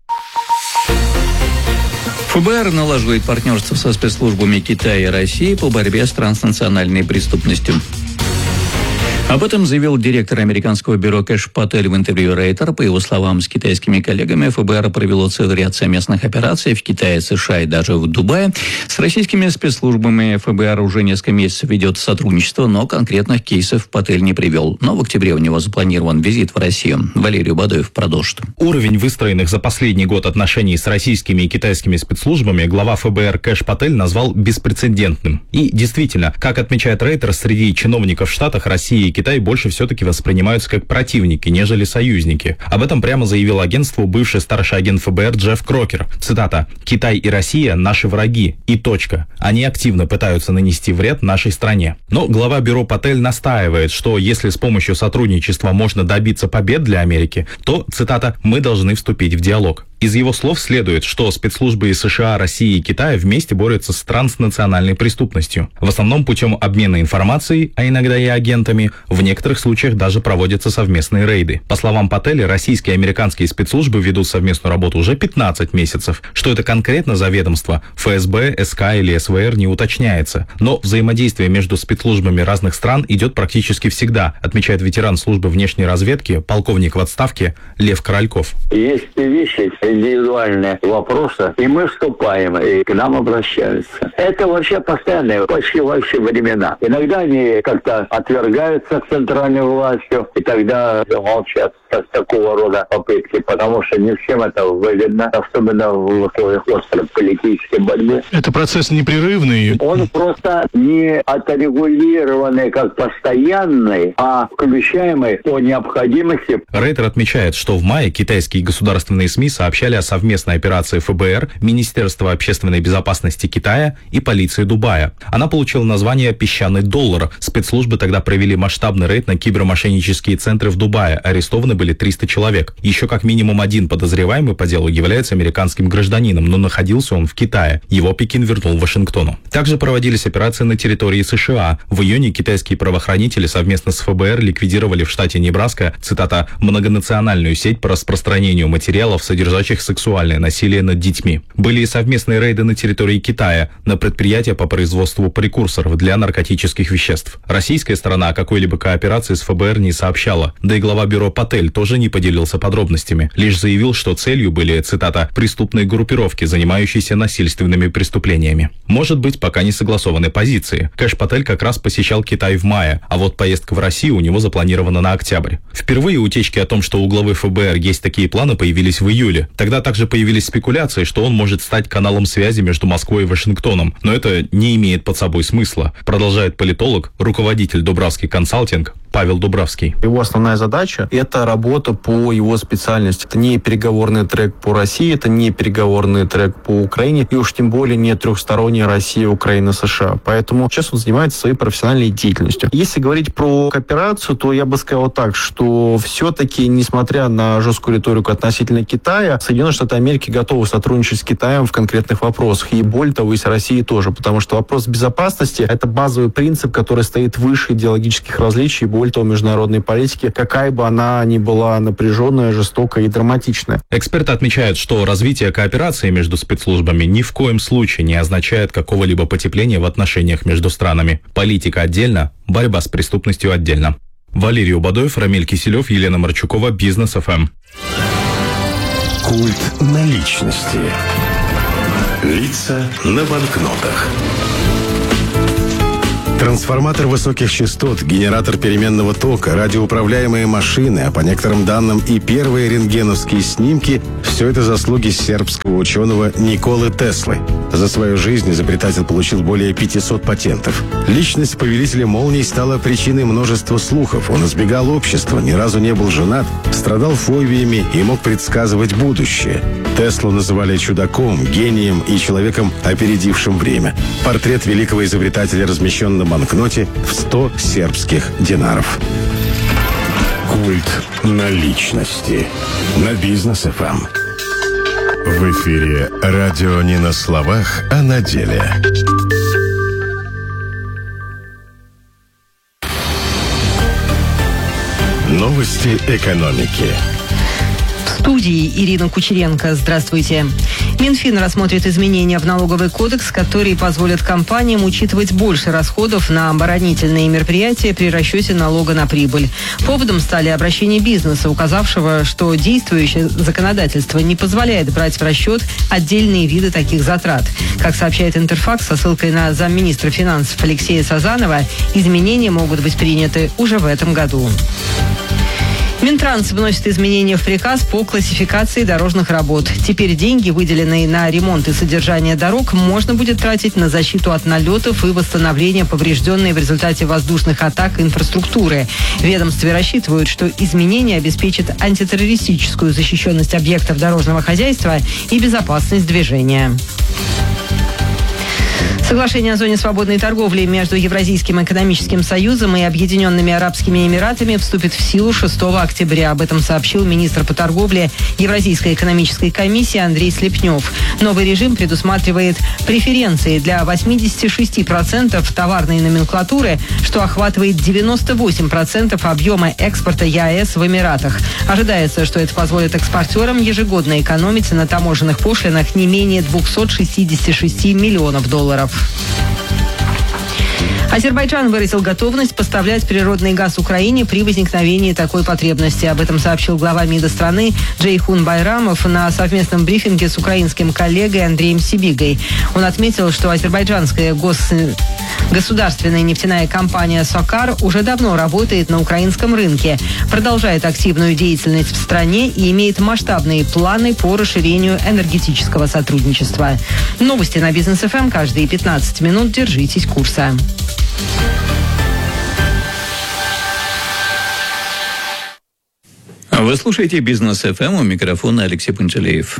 ФБР налаживает партнерство со спецслужбами Китая и России по борьбе с транснациональной преступностью. Об этом заявил директор американского бюро Кэш Патель в интервью Рейтер. По его словам, с китайскими коллегами ФБР провело целый ряд совместных операций в Китае, США и даже в Дубае. С российскими спецслужбами ФБР уже несколько месяцев ведет сотрудничество, но конкретных кейсов Патель не привел. Но в октябре у него запланирован визит в Россию. Валерий Бадоев продолжит. Уровень выстроенных за последний год отношений с российскими и китайскими спецслужбами глава ФБР Кэш Патель назвал беспрецедентным. И действительно, как отмечает Рейтер, среди чиновников в Штатах России и Китай больше все-таки воспринимаются как противники, нежели союзники. Об этом прямо заявил агентству бывший старший агент ФБР Джефф Крокер. Цитата: «Китай и Россия – наши враги. И точка. Они активно пытаются нанести вред нашей стране». Но глава бюро Патель настаивает, что если с помощью сотрудничества можно добиться побед для Америки, то, цитата, «мы должны вступить в диалог». Из его слов следует, что спецслужбы из США, России и Китая вместе борются с транснациональной преступностью. В основном путем обмена информацией, а иногда и агентами, в некоторых случаях даже проводятся совместные рейды. По словам Пателя, российские и американские спецслужбы ведут совместную работу уже пятнадцать месяцев. Что это конкретно за ведомство, эф эс бэ, эс ка или эс вэ эр не уточняется. Но взаимодействие между спецслужбами разных стран идет практически всегда, отмечает ветеран службы внешней разведки, полковник в отставке Лев Корольков. Есть вещи, индивидуальные вопросы, и мы вступаем, и к нам обращаются. Это вообще постоянно, почти во все времена. Иногда они как-то отвергаются к центральной властью, и тогда молчат с такого рода попытки, потому что не всем это выгодно, особенно в условиях острой политической борьбы. Это процесс непрерывный? Он просто не отрегулированный как постоянный, а включаемый по необходимости. Рейтер отмечает, что в мае китайские государственные СМИ сообщали о совместной операции эф бэ эр, Министерства общественной безопасности Китая и полиции Дубая. Она получила название «Песчаный доллар». Спецслужбы тогда провели масштабный рейд на кибермошеннические центры в Дубае. Арестованы были триста человек. Еще как минимум один подозреваемый по делу является американским гражданином, но находился он в Китае. Его Пекин вернул Вашингтону. Также проводились операции на территории США. В июне китайские правоохранители совместно с эф бэ эр ликвидировали в штате Небраска, цитата, «многонациональную сеть по распространению материалов, содержащих сексуальное насилие над детьми». Были и совместные рейды на территории Китая, на предприятия по производству прекурсоров для наркотических веществ. Российская сторона о какой-либо кооперации с эф бэ эр не сообщала, да и глава бюро Патель тоже не поделился подробностями, лишь заявил, что целью были, цитата, «преступные группировки, занимающиеся насильственными преступлениями». Может быть, пока не согласованы позиции. Кэш Патель как раз посещал Китай в мае, а вот поездка в Россию у него запланирована на октябрь. Впервые утечки о том, что у главы эф бэ эр есть такие планы, появились в июле. Тогда также Также появились спекуляции, что он может стать каналом связи между Москвой и Вашингтоном, но это не имеет под собой смысла, продолжает политолог, руководитель Дубравский консалтинг Павел Дубравский. Его основная задача – это работа по его специальности. Это не переговорный трек по России, это не переговорный трек по Украине, и уж тем более не трехсторонняя Россия, Украина, США. Поэтому сейчас он занимается своей профессиональной деятельностью. Если говорить про кооперацию, то я бы сказал так, что все-таки, несмотря на жесткую риторику относительно Китая, Соединенные Штаты Америки готовы сотрудничать с Китаем в конкретных вопросах. И более того, и с Россией тоже. Потому что вопрос безопасности – это базовый принцип, который стоит выше идеологических различий, более того, международной политики, какая бы она ни была напряженная, жестокая и драматичная. Эксперты отмечают, что развитие кооперации между спецслужбами ни в коем случае не означает какого-либо потепления в отношениях между странами. Политика отдельно, борьба с преступностью отдельно. Валерий Убадоев, Рамиль Киселев, Елена Марчукова, Бизнес эф эм. Культ наличности. Лица на банкнотах. Трансформатор высоких частот, генератор переменного тока, радиоуправляемые машины, а по некоторым данным и первые рентгеновские снимки – все это заслуги сербского ученого Николы Теслы. За свою жизнь изобретатель получил более пятисот патентов. Личность повелителя молний стала причиной множества слухов. Он избегал общества, ни разу не был женат, страдал фобиями и мог предсказывать будущее. Теслу называли чудаком, гением и человеком, опередившим время. Портрет великого изобретателя размещен на банкноте в сто сербских динаров. Культ наличности на Бизнес эф эм. В эфире радио не на словах, а на деле. Новости экономики. В студии Ирина Кучеренко. Здравствуйте. Минфин рассмотрит изменения в налоговый кодекс, которые позволят компаниям учитывать больше расходов на оборонительные мероприятия при расчете налога на прибыль. Поводом стали обращения бизнеса, указавшего, что действующее законодательство не позволяет брать в расчет отдельные виды таких затрат. Как сообщает Интерфакс со ссылкой на замминистра финансов Алексея Сазанова, изменения могут быть приняты уже в этом году. Минтранс вносит изменения в приказ по классификации дорожных работ. Теперь деньги, выделенные на ремонт и содержание дорог, можно будет тратить на защиту от налетов и восстановление поврежденной в результате воздушных атак инфраструктуры. В ведомстве рассчитывают, что изменения обеспечат антитеррористическую защищенность объектов дорожного хозяйства и безопасность движения. Соглашение о зоне свободной торговли между Евразийским экономическим союзом и Объединенными Арабскими Эмиратами вступит в силу шестого октября. Об этом сообщил министр по торговле Евразийской экономической комиссии Андрей Слепнев. Новый режим предусматривает преференции для восемьдесят шесть процентов товарной номенклатуры, что охватывает девяносто восемь процентов объема экспорта ЕАЭС в Эмиратах. Ожидается, что это позволит экспортерам ежегодно экономить на таможенных пошлинах не менее двухсот шестидесяти шести миллионов долларов. Азербайджан выразил готовность поставлять природный газ Украине при возникновении такой потребности. Об этом сообщил глава МИДа страны Джейхун Байрамов на совместном брифинге с украинским коллегой Андреем Сибигой. Он отметил, что азербайджанская гос... государственная нефтяная компания «Сокар» уже давно работает на украинском рынке, продолжает активную деятельность в стране и имеет масштабные планы по расширению энергетического сотрудничества. Новости на Бизнес эф эм каждые пятнадцать минут. Держитесь курса. Вы слушаете Бизнес эф эм, у микрофона Алексей Пантелеев.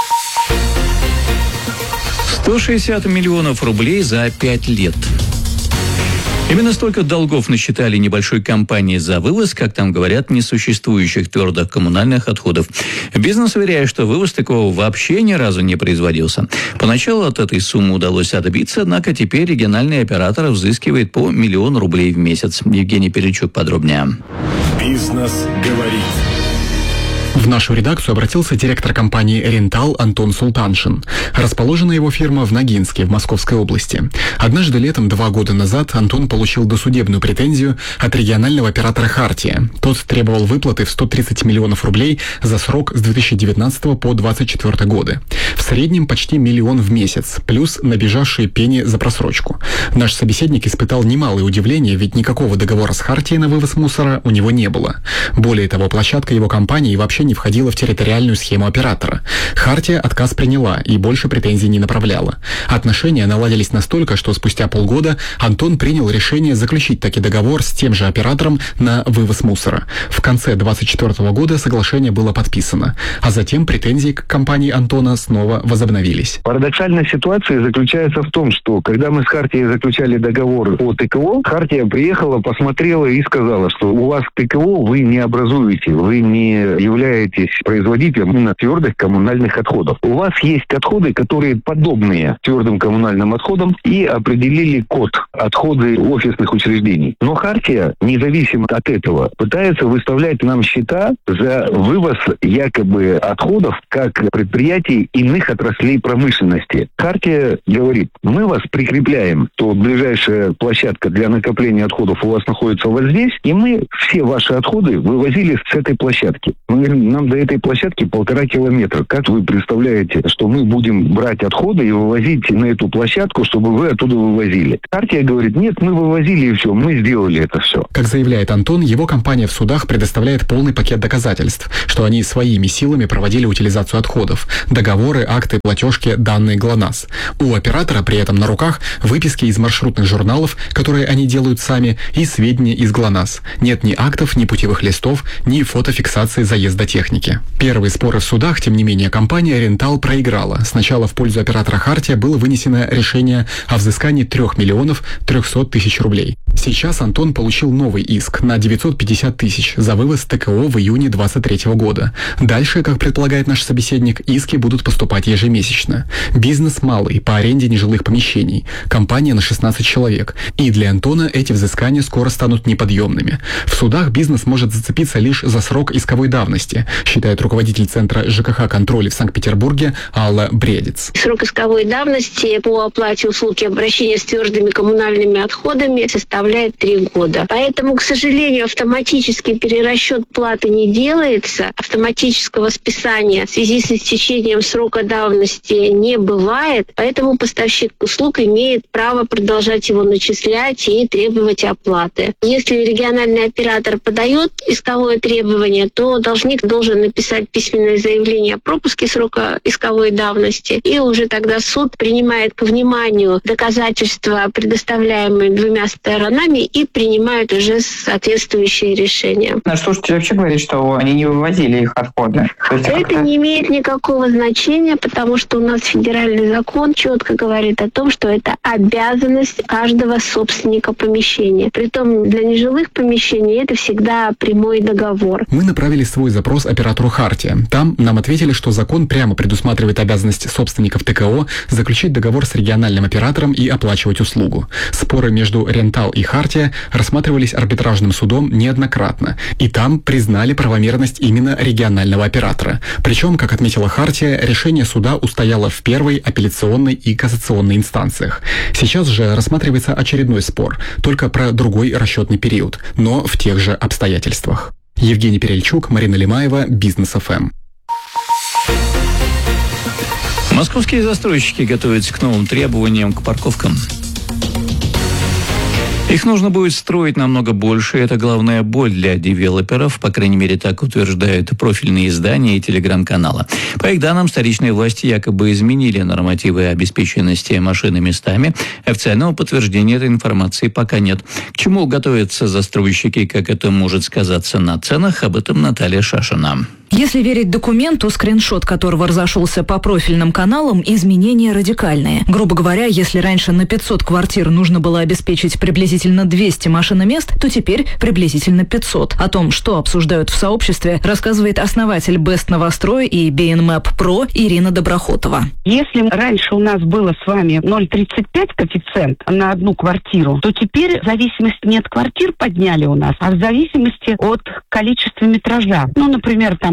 сто шестьдесят миллионов рублей за пять лет. Именно столько долгов насчитали небольшой компании за вывоз, как там говорят, несуществующих твердых коммунальных отходов. Бизнес уверяет, что вывоз такого вообще ни разу не производился. Поначалу от этой суммы удалось отбиться, однако теперь региональный оператор взыскивает по миллион рублей в месяц. Евгений Перечук подробнее. Бизнес говорит. В нашу редакцию обратился директор компании «Рентал» Антон Султаншин. Расположена его фирма в Ногинске, в Московской области. Однажды летом два года назад Антон получил досудебную претензию от регионального оператора «Хартия». Тот требовал выплаты в сто тридцать миллионов рублей за срок с две тысячи девятнадцатого по две тысячи двадцать четвёртый годы. В среднем почти миллион в месяц, плюс набежавшие пени за просрочку. Наш собеседник испытал немалое удивление, ведь никакого договора с Хартией на вывоз мусора у него не было. Более того, площадка его компании вообще не входила в территориальную схему оператора. Хартия отказ приняла и больше претензий не направляла. Отношения наладились настолько, что спустя полгода Антон принял решение заключить таки договор с тем же оператором на вывоз мусора. В конце двадцать четвёртого года соглашение было подписано, а затем претензии к компании Антона снова возобновились. Парадоксальная ситуация заключается в том, что когда мы с Хартией заключали договор по ТКО, Хартия приехала, посмотрела и сказала, что у вас ТКО вы не образуете, вы не являетесь производителем именно твердых коммунальных отходов. У вас есть отходы, которые подобные твердым коммунальным отходам, и определили код отходы офисных учреждений. Но Хартия, независимо от этого, пытается выставлять нам счета за вывоз якобы отходов как предприятий иных отраслей промышленности. Хартия говорит, мы вас прикрепляем, то ближайшая площадка для накопления отходов у вас находится вот здесь, и мы все ваши отходы вывозили с этой площадки. Мы говорим, нам до этой площадки полтора километра. Как вы представляете, что мы будем брать отходы и вывозить на эту площадку, чтобы вы оттуда вывозили? Хартия говорит, нет, мы вывозили и все, мы сделали это все. Как заявляет Антон, его компания в судах предоставляет полный пакет доказательств, что они своими силами проводили утилизацию отходов. Договоры, акты, платежки, данные ГЛОНАСС. У оператора при этом на руках выписки из маршрутных журналов, которые они делают сами, и сведения из ГЛОНАСС. Нет ни актов, ни путевых листов, ни фотофиксации заезда техники. Первые споры в судах, тем не менее, компания «Рентал» проиграла. Сначала в пользу оператора «Хартия» было вынесено решение о взыскании трех миллионов трехсот тысяч рублей. Сейчас Антон получил новый иск на девятьсот пятьдесят тысяч за вывоз ТКО в июне двадцать третьего года. Дальше, как предполагает наш собеседник, иски будут поступать ежемесячно. Бизнес малый, по аренде нежилых помещений. Компания на шестнадцать человек. И для Антона эти взыскания скоро станут неподъемными. В судах бизнес может зацепиться лишь за срок исковой давности, считает руководитель Центра ЖКХ-контроля в Санкт-Петербурге Алла Бредец. Срок исковой давности по оплате услуг и обращения с твердыми коммунальными отходами составляет три года. Поэтому, к сожалению, автоматический перерасчет платы не делается, автоматического списания в связи с истечением срока давности не бывает, поэтому поставщик услуг имеет право продолжать его начислять и требовать оплаты. Если региональный оператор подает исковое требование, то должник должен написать письменное заявление о пропуске срока исковой давности, и уже тогда суд принимает к вниманию доказательства, предоставляемые двумя сторонами, и принимает уже соответствующие решения. Наш слушатель вообще говорит, что они не вывозили их отходы. Это не имеет никакого значения, потому что у нас федеральный закон четко говорит о том, что это обязанность каждого собственника помещения. Притом для нежилых помещений это всегда прямой договор. Мы направили свой запрос оператору «Хартия». Там нам ответили, что закон прямо предусматривает обязанность собственников ТКО заключить договор с региональным оператором и оплачивать услугу. Споры между «Рентал» и «Хартия» рассматривались арбитражным судом неоднократно, и там признали правомерность именно регионального оператора. Причем, как отметила «Хартия», решение суда устояло в первой, апелляционной и кассационной инстанциях. Сейчас же рассматривается очередной спор, только про другой расчетный период, но в тех же обстоятельствах. Евгений Перельчук, Марина Лимаева, Бизнес эф эм. Московские застройщики готовятся к новым требованиям к парковкам. Их нужно будет строить намного больше, и это главная боль для девелоперов, по крайней мере, так утверждают профильные издания и телеграм-каналы. По их данным, столичные власти якобы изменили нормативы обеспеченности машин и местами. Официального подтверждения этой информации пока нет. К чему готовятся застройщики, как это может сказаться на ценах, об этом Наталья Шашина. Если верить документу, скриншот которого разошелся по профильным каналам, изменения радикальные. Грубо говоря, если раньше на пятьсот квартир нужно было обеспечить приблизительно двести машиномест, то теперь приблизительно пятьсот. О том, что обсуждают в сообществе, рассказывает основатель Best Новострой и би эн мэп про Ирина Доброхотова. Если раньше у нас было с вами ноль целых тридцать пять коэффициент на одну квартиру, то теперь в зависимости не от квартир подняли у нас, а в зависимости от количества метража. Ну, например, там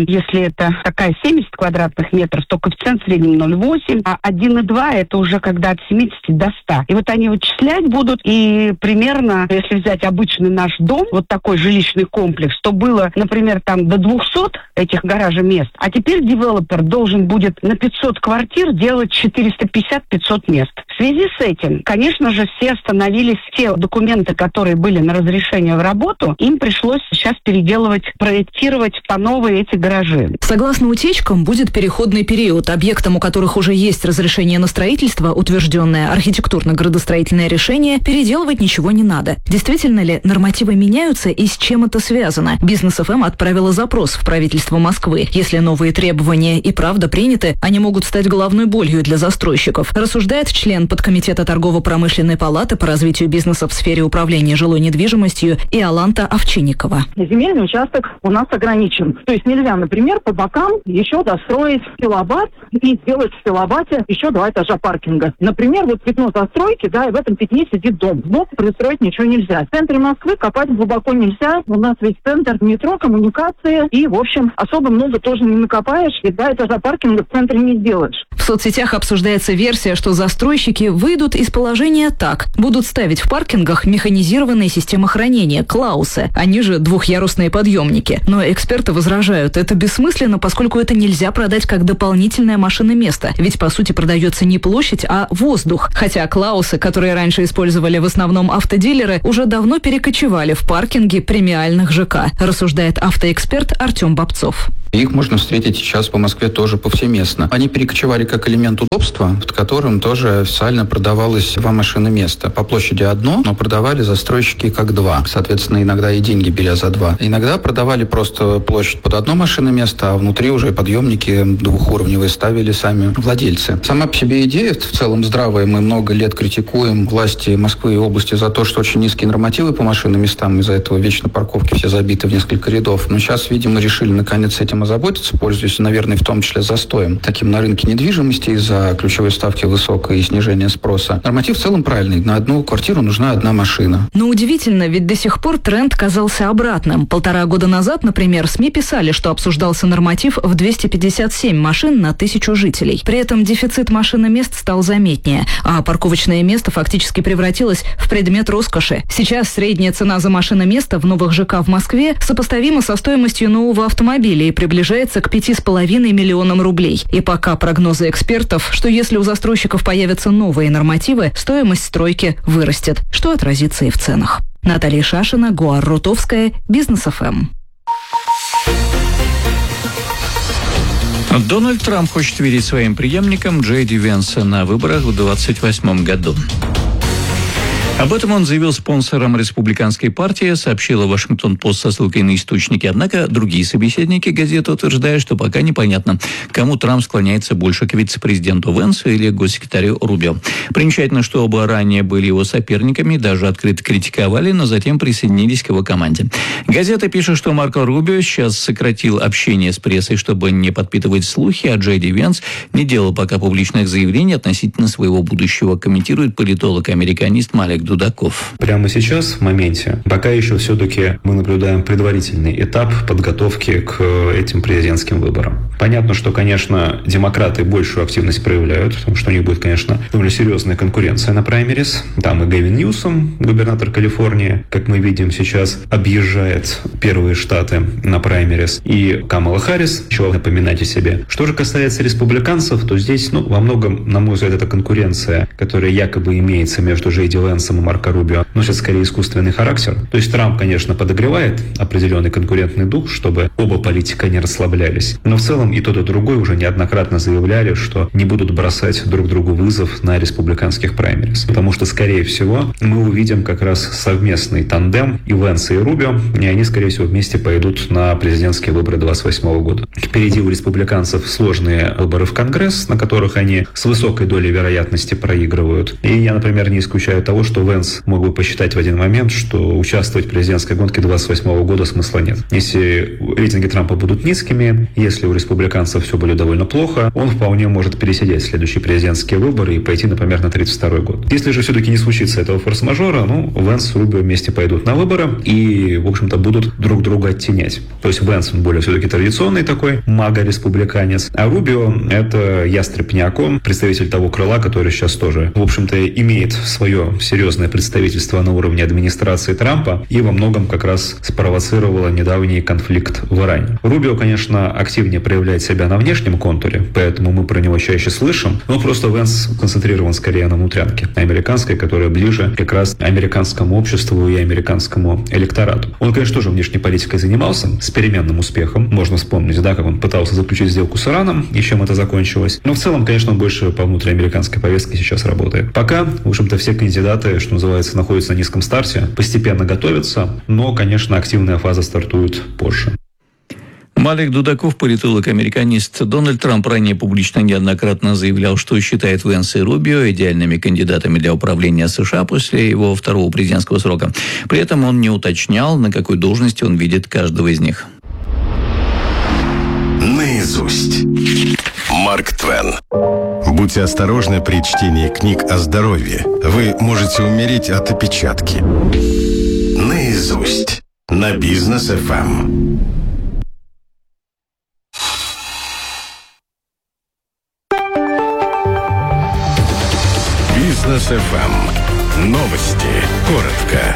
если это такая семьдесят квадратных метров, то коэффициент в среднем ноль целых восемь, а один и два это уже когда от семидесяти до ста. И вот они вычислять будут, и примерно, если взять обычный наш дом, вот такой жилищный комплекс, то было, например, там до двухсот этих гаража-мест, а теперь девелопер должен будет на пятьсот квартир делать четыреста пятьдесят - пятьсот мест. В связи с этим, конечно же, все остановились, те документы, которые были на разрешение в работу, им пришлось сейчас переделывать, проектировать по новой эти гаражи. Согласно утечкам, будет переходный период. Объектам, у которых уже есть разрешение на строительство, утвержденное архитектурно-градостроительное решение, переделывать ничего не надо. Действительно ли нормативы меняются и с чем это связано? Бизнес эф эм отправила запрос в правительство Москвы. Если новые требования и правда приняты, они могут стать головной болью для застройщиков, рассуждает член подкомитета торгово-промышленной палаты по развитию бизнеса в сфере управления жилой недвижимостью Иоланта Овчинникова. Земельный участок у нас ограничен. То есть нельзя, например, по бокам еще достроить киловатт и сделать в киловатте еще два этажа паркинга. Например, вот пятно застройки, да, и в этом пятне сидит дом. Сбоку пристроить ничего нельзя. В центре Москвы копать глубоко нельзя. У нас весь центр метро, коммуникации. И, в общем, особо много тоже не накопаешь. И два этажа паркинга в центре не сделаешь. В соцсетях обсуждается версия, что застройщики выйдут из положения так. Будут ставить в паркингах механизированные системы хранения, клаусы. Они же двухъярусные подъемники. Но эксперты возражают, это бессмысленно, поскольку это нельзя продать как дополнительное машиноместо. Ведь, по сути, продается не площадь, а воздух. Хотя клаусы, которые раньше использовали в основном автодилеры, уже давно перекочевали в паркинги премиальных ЖК, рассуждает автоэксперт Артем Бобцов. Их можно встретить сейчас по Москве тоже повсеместно. Они перекочевали как элемент удобства, под которым тоже официально продавалось два машиноместа. По площади одно, но продавали застройщики как два. Соответственно, иногда и деньги беря за два. Иногда продавали просто площадь под одно машиноместо, а внутри уже подъемники двухуровневые ставили сами владельцы. Сама по себе идея в целом здравая. Мы много лет критикуем власти Москвы и области за то, что очень низкие нормативы по машиноместам. Из-за этого вечно парковки все забиты в несколько рядов. Но сейчас, видимо, решили наконец этим озаботиться, пользуясь, наверное, в том числе застоем таким на рынке недвижимости из-за ключевой ставки высокой и снижения спроса. Норматив в целом правильный. На одну квартиру нужна одна машина. Но удивительно, ведь до сих пор тренд казался обратным. Полтора года назад, например, СМИ писали, что обсуждался норматив в двести пятьдесят семь машин на тысячу жителей. При этом дефицит машиномест стал заметнее, а парковочное место фактически превратилось в предмет роскоши. Сейчас средняя цена за машиноместо в новых ЖК в Москве сопоставима со стоимостью нового автомобиля и приближается к пяти с половиной миллионам рублей. И пока прогнозы экспертов, что если у застройщиков появятся новые нормативы, стоимость стройки вырастет, что отразится и в ценах. Наталья Шашина, Гуар Рутовская, Бизнес эф эм. Дональд Трамп хочет верить своим преемникам Джей Ди Венса на выборах в двадцать восьмом году. Об этом он заявил спонсором республиканской партии, сообщила Вашингтон-Пост со ссылкой на источники. Однако другие собеседники газеты утверждают, что пока непонятно, кому Трамп склоняется больше, к вице-президенту Венсу или госсекретарю Рубио. Примечательно, что оба ранее были его соперниками, даже открыто критиковали, но затем присоединились к его команде. Газета пишет, что Марко Рубио сейчас сократил общение с прессой, чтобы не подпитывать слухи, а Джей Ди Венс не делал пока публичных заявлений относительно своего будущего, комментирует политолог-американист Малик Дудаков. Прямо сейчас, в моменте, пока еще все-таки мы наблюдаем предварительный этап подготовки к этим президентским выборам. Понятно, что, конечно, демократы большую активность проявляют, потому что у них будет, конечно, довольно серьезная конкуренция на праймерис. Там и Гэвин Ньюсом, губернатор Калифорнии, как мы видим сейчас, объезжает первые штаты на праймерис, и Камала Харрис, чего напоминать о себе. Что же касается республиканцев, то здесь, ну, во многом, на мой взгляд, это конкуренция, которая якобы имеется между Джей Ди Венсом и Марко Рубио, носит скорее искусственный характер. То есть Трамп, конечно, подогревает определенный конкурентный дух, чтобы оба политика не расслаблялись. Но в целом и тот, и другой уже неоднократно заявляли, что не будут бросать друг другу вызов на республиканских праймерис. Потому что, скорее всего, мы увидим как раз совместный тандем и Венса, и Рубио, и они, скорее всего, вместе пойдут на президентские выборы двадцать восьмого года. Впереди у республиканцев сложные выборы в Конгресс, на которых они с высокой долей вероятности проигрывают. И я, например, не исключаю того, что Венс мог бы посчитать в один момент, что участвовать в президентской гонке двадцать восьмого года смысла нет. Если рейтинги Трампа будут низкими, если у республиканцев все будет довольно плохо, он вполне может пересидеть следующие президентские выборы и пойти, например, на тридцать второй год. Если же все-таки не случится этого форс-мажора, ну, Венс с Рубио вместе пойдут на выборы и, в общем-то, будут друг друга оттенять. То есть Венс, он более все-таки традиционный такой мага-республиканец, а Рубио – это ястреб-неокон, представитель того крыла, который сейчас тоже, в общем-то, имеет свое серьезное представительство на уровне администрации Трампа и во многом как раз спровоцировало недавний конфликт в Иране. Рубио, конечно, активнее проявляет себя на внешнем контуре, поэтому мы про него чаще слышим, но просто Венс концентрирован скорее на внутрянке, американской, которая ближе как раз американскому обществу и американскому электорату. Он, конечно, тоже внешней политикой занимался с переменным успехом. Можно вспомнить, да, как он пытался заключить сделку с Ираном и чем это закончилось. Но в целом, конечно, он больше по внутриамериканской повестке сейчас работает. Пока, в общем-то, все кандидаты, что называется, находятся на низком старте, постепенно готовятся, но, конечно, активная фаза стартует позже. Малик Дудаков, политолог-американист. Дональд Трамп ранее публично неоднократно заявлял, что считает Венса и Рубио идеальными кандидатами для управления США после его второго президентского срока. При этом он не уточнял, на какой должности он видит каждого из них. Наизусть. Марк Твен. Будьте осторожны при чтении книг о здоровье. Вы можете умереть от опечатки. Наизусть. На Бизнес эф эм. Бизнес эф эм. Новости. Коротко.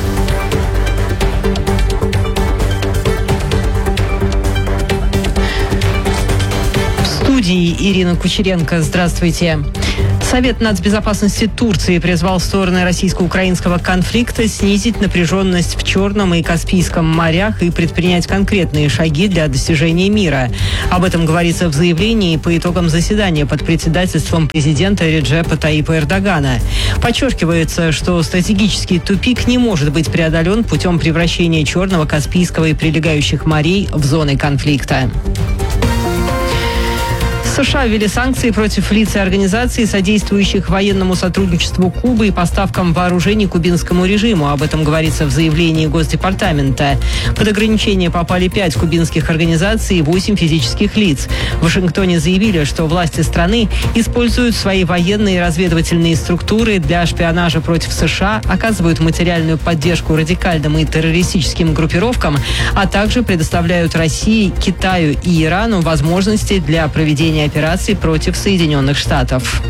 В студии Ирина Кучеренко. Здравствуйте. Совет нацбезопасности Турции призвал стороны российско-украинского конфликта снизить напряженность в Черном и Каспийском морях и предпринять конкретные шаги для достижения мира. Об этом говорится в заявлении по итогам заседания под председательством президента Реджепа Таипа Эрдогана. Подчеркивается, что стратегический тупик не может быть преодолен путем превращения Черного, Каспийского и прилегающих морей в зоны конфликта. США ввели санкции против лиц и организаций, содействующих военному сотрудничеству Кубы и поставкам вооружений кубинскому режиму. Об этом говорится в заявлении Госдепартамента. Под ограничения попали пять кубинских организаций и восемь физических лиц. В Вашингтоне заявили, что власти страны используют свои военные и разведывательные структуры для шпионажа против США, оказывают материальную поддержку радикальным и террористическим группировкам, а также предоставляют России, Китаю и Ирану возможности для проведения операций против Соединенных Штатов.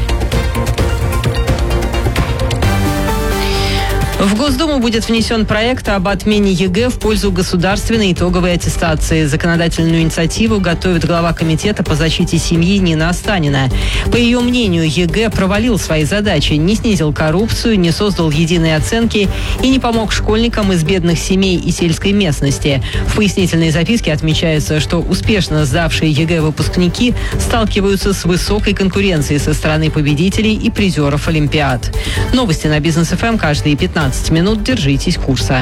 В Госдуму будет внесен проект об отмене ЕГЭ в пользу государственной итоговой аттестации. Законодательную инициативу готовит глава комитета по защите семьи Нина Останина. По ее мнению, ЕГЭ провалил свои задачи, не снизил коррупцию, не создал единой оценки и не помог школьникам из бедных семей и сельской местности. В пояснительной записке отмечается, что успешно сдавшие ЕГЭ выпускники сталкиваются с высокой конкуренцией со стороны победителей и призеров Олимпиад. Новости на Бизнес эф эм каждые пятнадцать минут. Держитесь курса.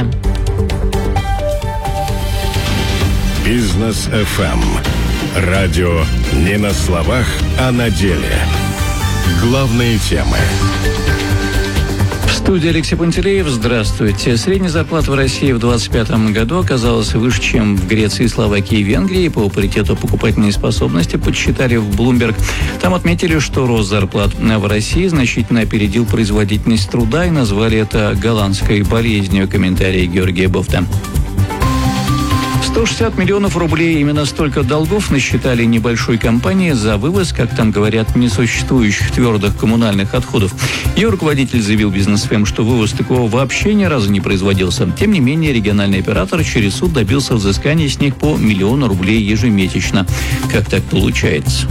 Бизнес эф эм. Радио не на словах, а на деле. Главные темы. В студии Алексей Пантелеев. Здравствуйте. Средняя зарплата в России в двадцать пятом году оказалась выше, чем в Греции, Словакии и Венгрии. По паритету покупательной способности подсчитали в Bloomberg. Там отметили, что рост зарплат в России значительно опередил производительность труда и назвали это голландской болезнью. Комментарий Георгия Бофта. сто шестьдесят миллионов рублей. Именно столько долгов насчитали небольшой компании за вывоз, как там говорят, несуществующих твердых коммунальных отходов. Ее руководитель заявил Бизнес эф эм, что вывоз такого вообще ни разу не производился. Тем не менее, региональный оператор через суд добился взыскания с них по миллиону рублей ежемесячно. Как так получается?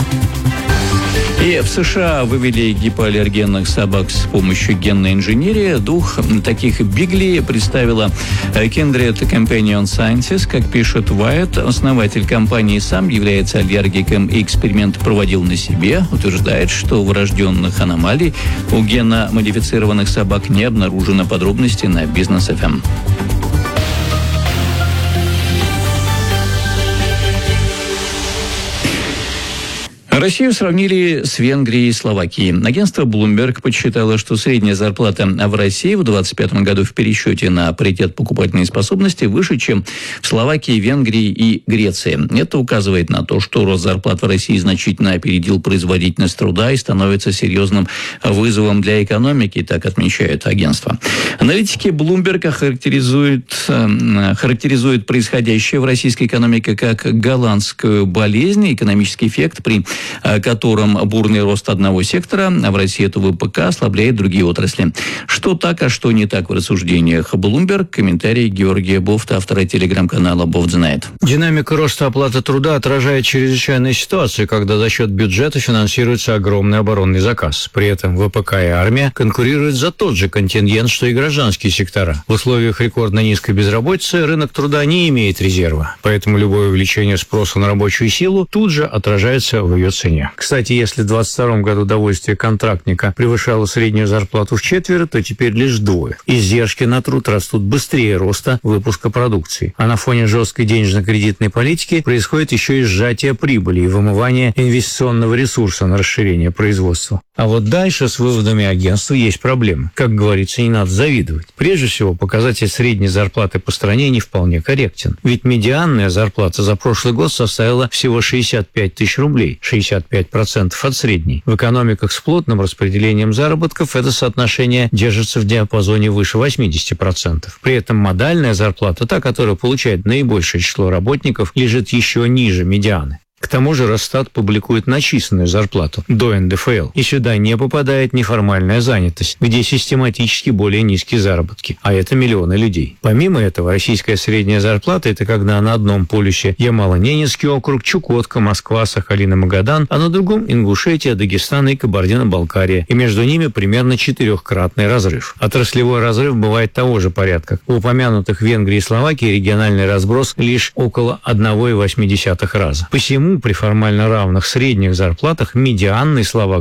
И в США вывели гипоаллергенных собак с помощью генной инженерии. Двух таких бигли представила Kindred Companion Sciences. Как пишет Wired, основатель компании сам является аллергиком и эксперимент проводил на себе. Утверждает, что врожденных аномалий у генно-модифицированных собак не обнаружено. Подробности на Бизнес эф эм. Россию сравнили с Венгрией и Словакией. Агентство Bloomberg подсчитало, что средняя зарплата в России в двадцать пятом году в пересчете на паритет покупательной способности выше, чем в Словакии, Венгрии и Греции. Это указывает на то, что рост зарплат в России значительно опередил производительность труда и становится серьезным вызовом для экономики, так отмечает агентство. Аналитики Bloomberg характеризуют, характеризуют происходящее в российской экономике как голландскую болезнь, экономический эффект, при котором бурный рост одного сектора, а в России это ВПК, ослабляет другие отрасли. Что так, а что не так в рассуждениях Bloomberg? Комментарий Георгия Бофта, автора телеграм-канала Бофт знает. Динамика роста оплаты труда отражает чрезвычайную ситуацию, когда за счет бюджета финансируется огромный оборонный заказ. При этом ВПК и армия конкурируют за тот же контингент, что и гражданские сектора. В условиях рекордно низкой безработицы рынок труда не имеет резерва, поэтому любое увеличение спроса на рабочую силу тут же отражается в ее цене. Кстати, если в двадцать втором году довольствие контрактника превышало среднюю зарплату в четверо, то теперь лишь вдвое. Издержки на труд растут быстрее роста выпуска продукции. А на фоне жесткой денежно-кредитной политики происходит еще и сжатие прибыли и вымывание инвестиционного ресурса на расширение производства. А вот дальше с выводами агентства есть проблемы. Как говорится, не надо завидовать. Прежде всего, показатель средней зарплаты по стране не вполне корректен. Ведь медианная зарплата за прошлый год составила всего шестьдесят пять тысяч рублей, шестьдесят пять процентов от средней. В экономиках с плотным распределением заработков это соотношение держится в диапазоне выше восемьдесят процентов. При этом модальная зарплата, та, которая получает наибольшее число работников, лежит еще ниже медианы. К тому же Росстат публикует начисленную зарплату до эн дэ эф эл, и сюда не попадает неформальная занятость, где систематически более низкие заработки, а это миллионы людей. Помимо этого, российская средняя зарплата – это когда на одном полюсе Ямало-Ненецкий округ, Чукотка, Москва, Сахалин и Магадан, а на другом – Ингушетия, Дагестан и Кабардино-Балкария, и между ними примерно четырехкратный разрыв. Отраслевой разрыв бывает того же порядка. У упомянутых Венгрии и Словакии региональный разброс лишь около одна целая восемь десятых раза. Посему при формально равных средних зарплатах медианный словак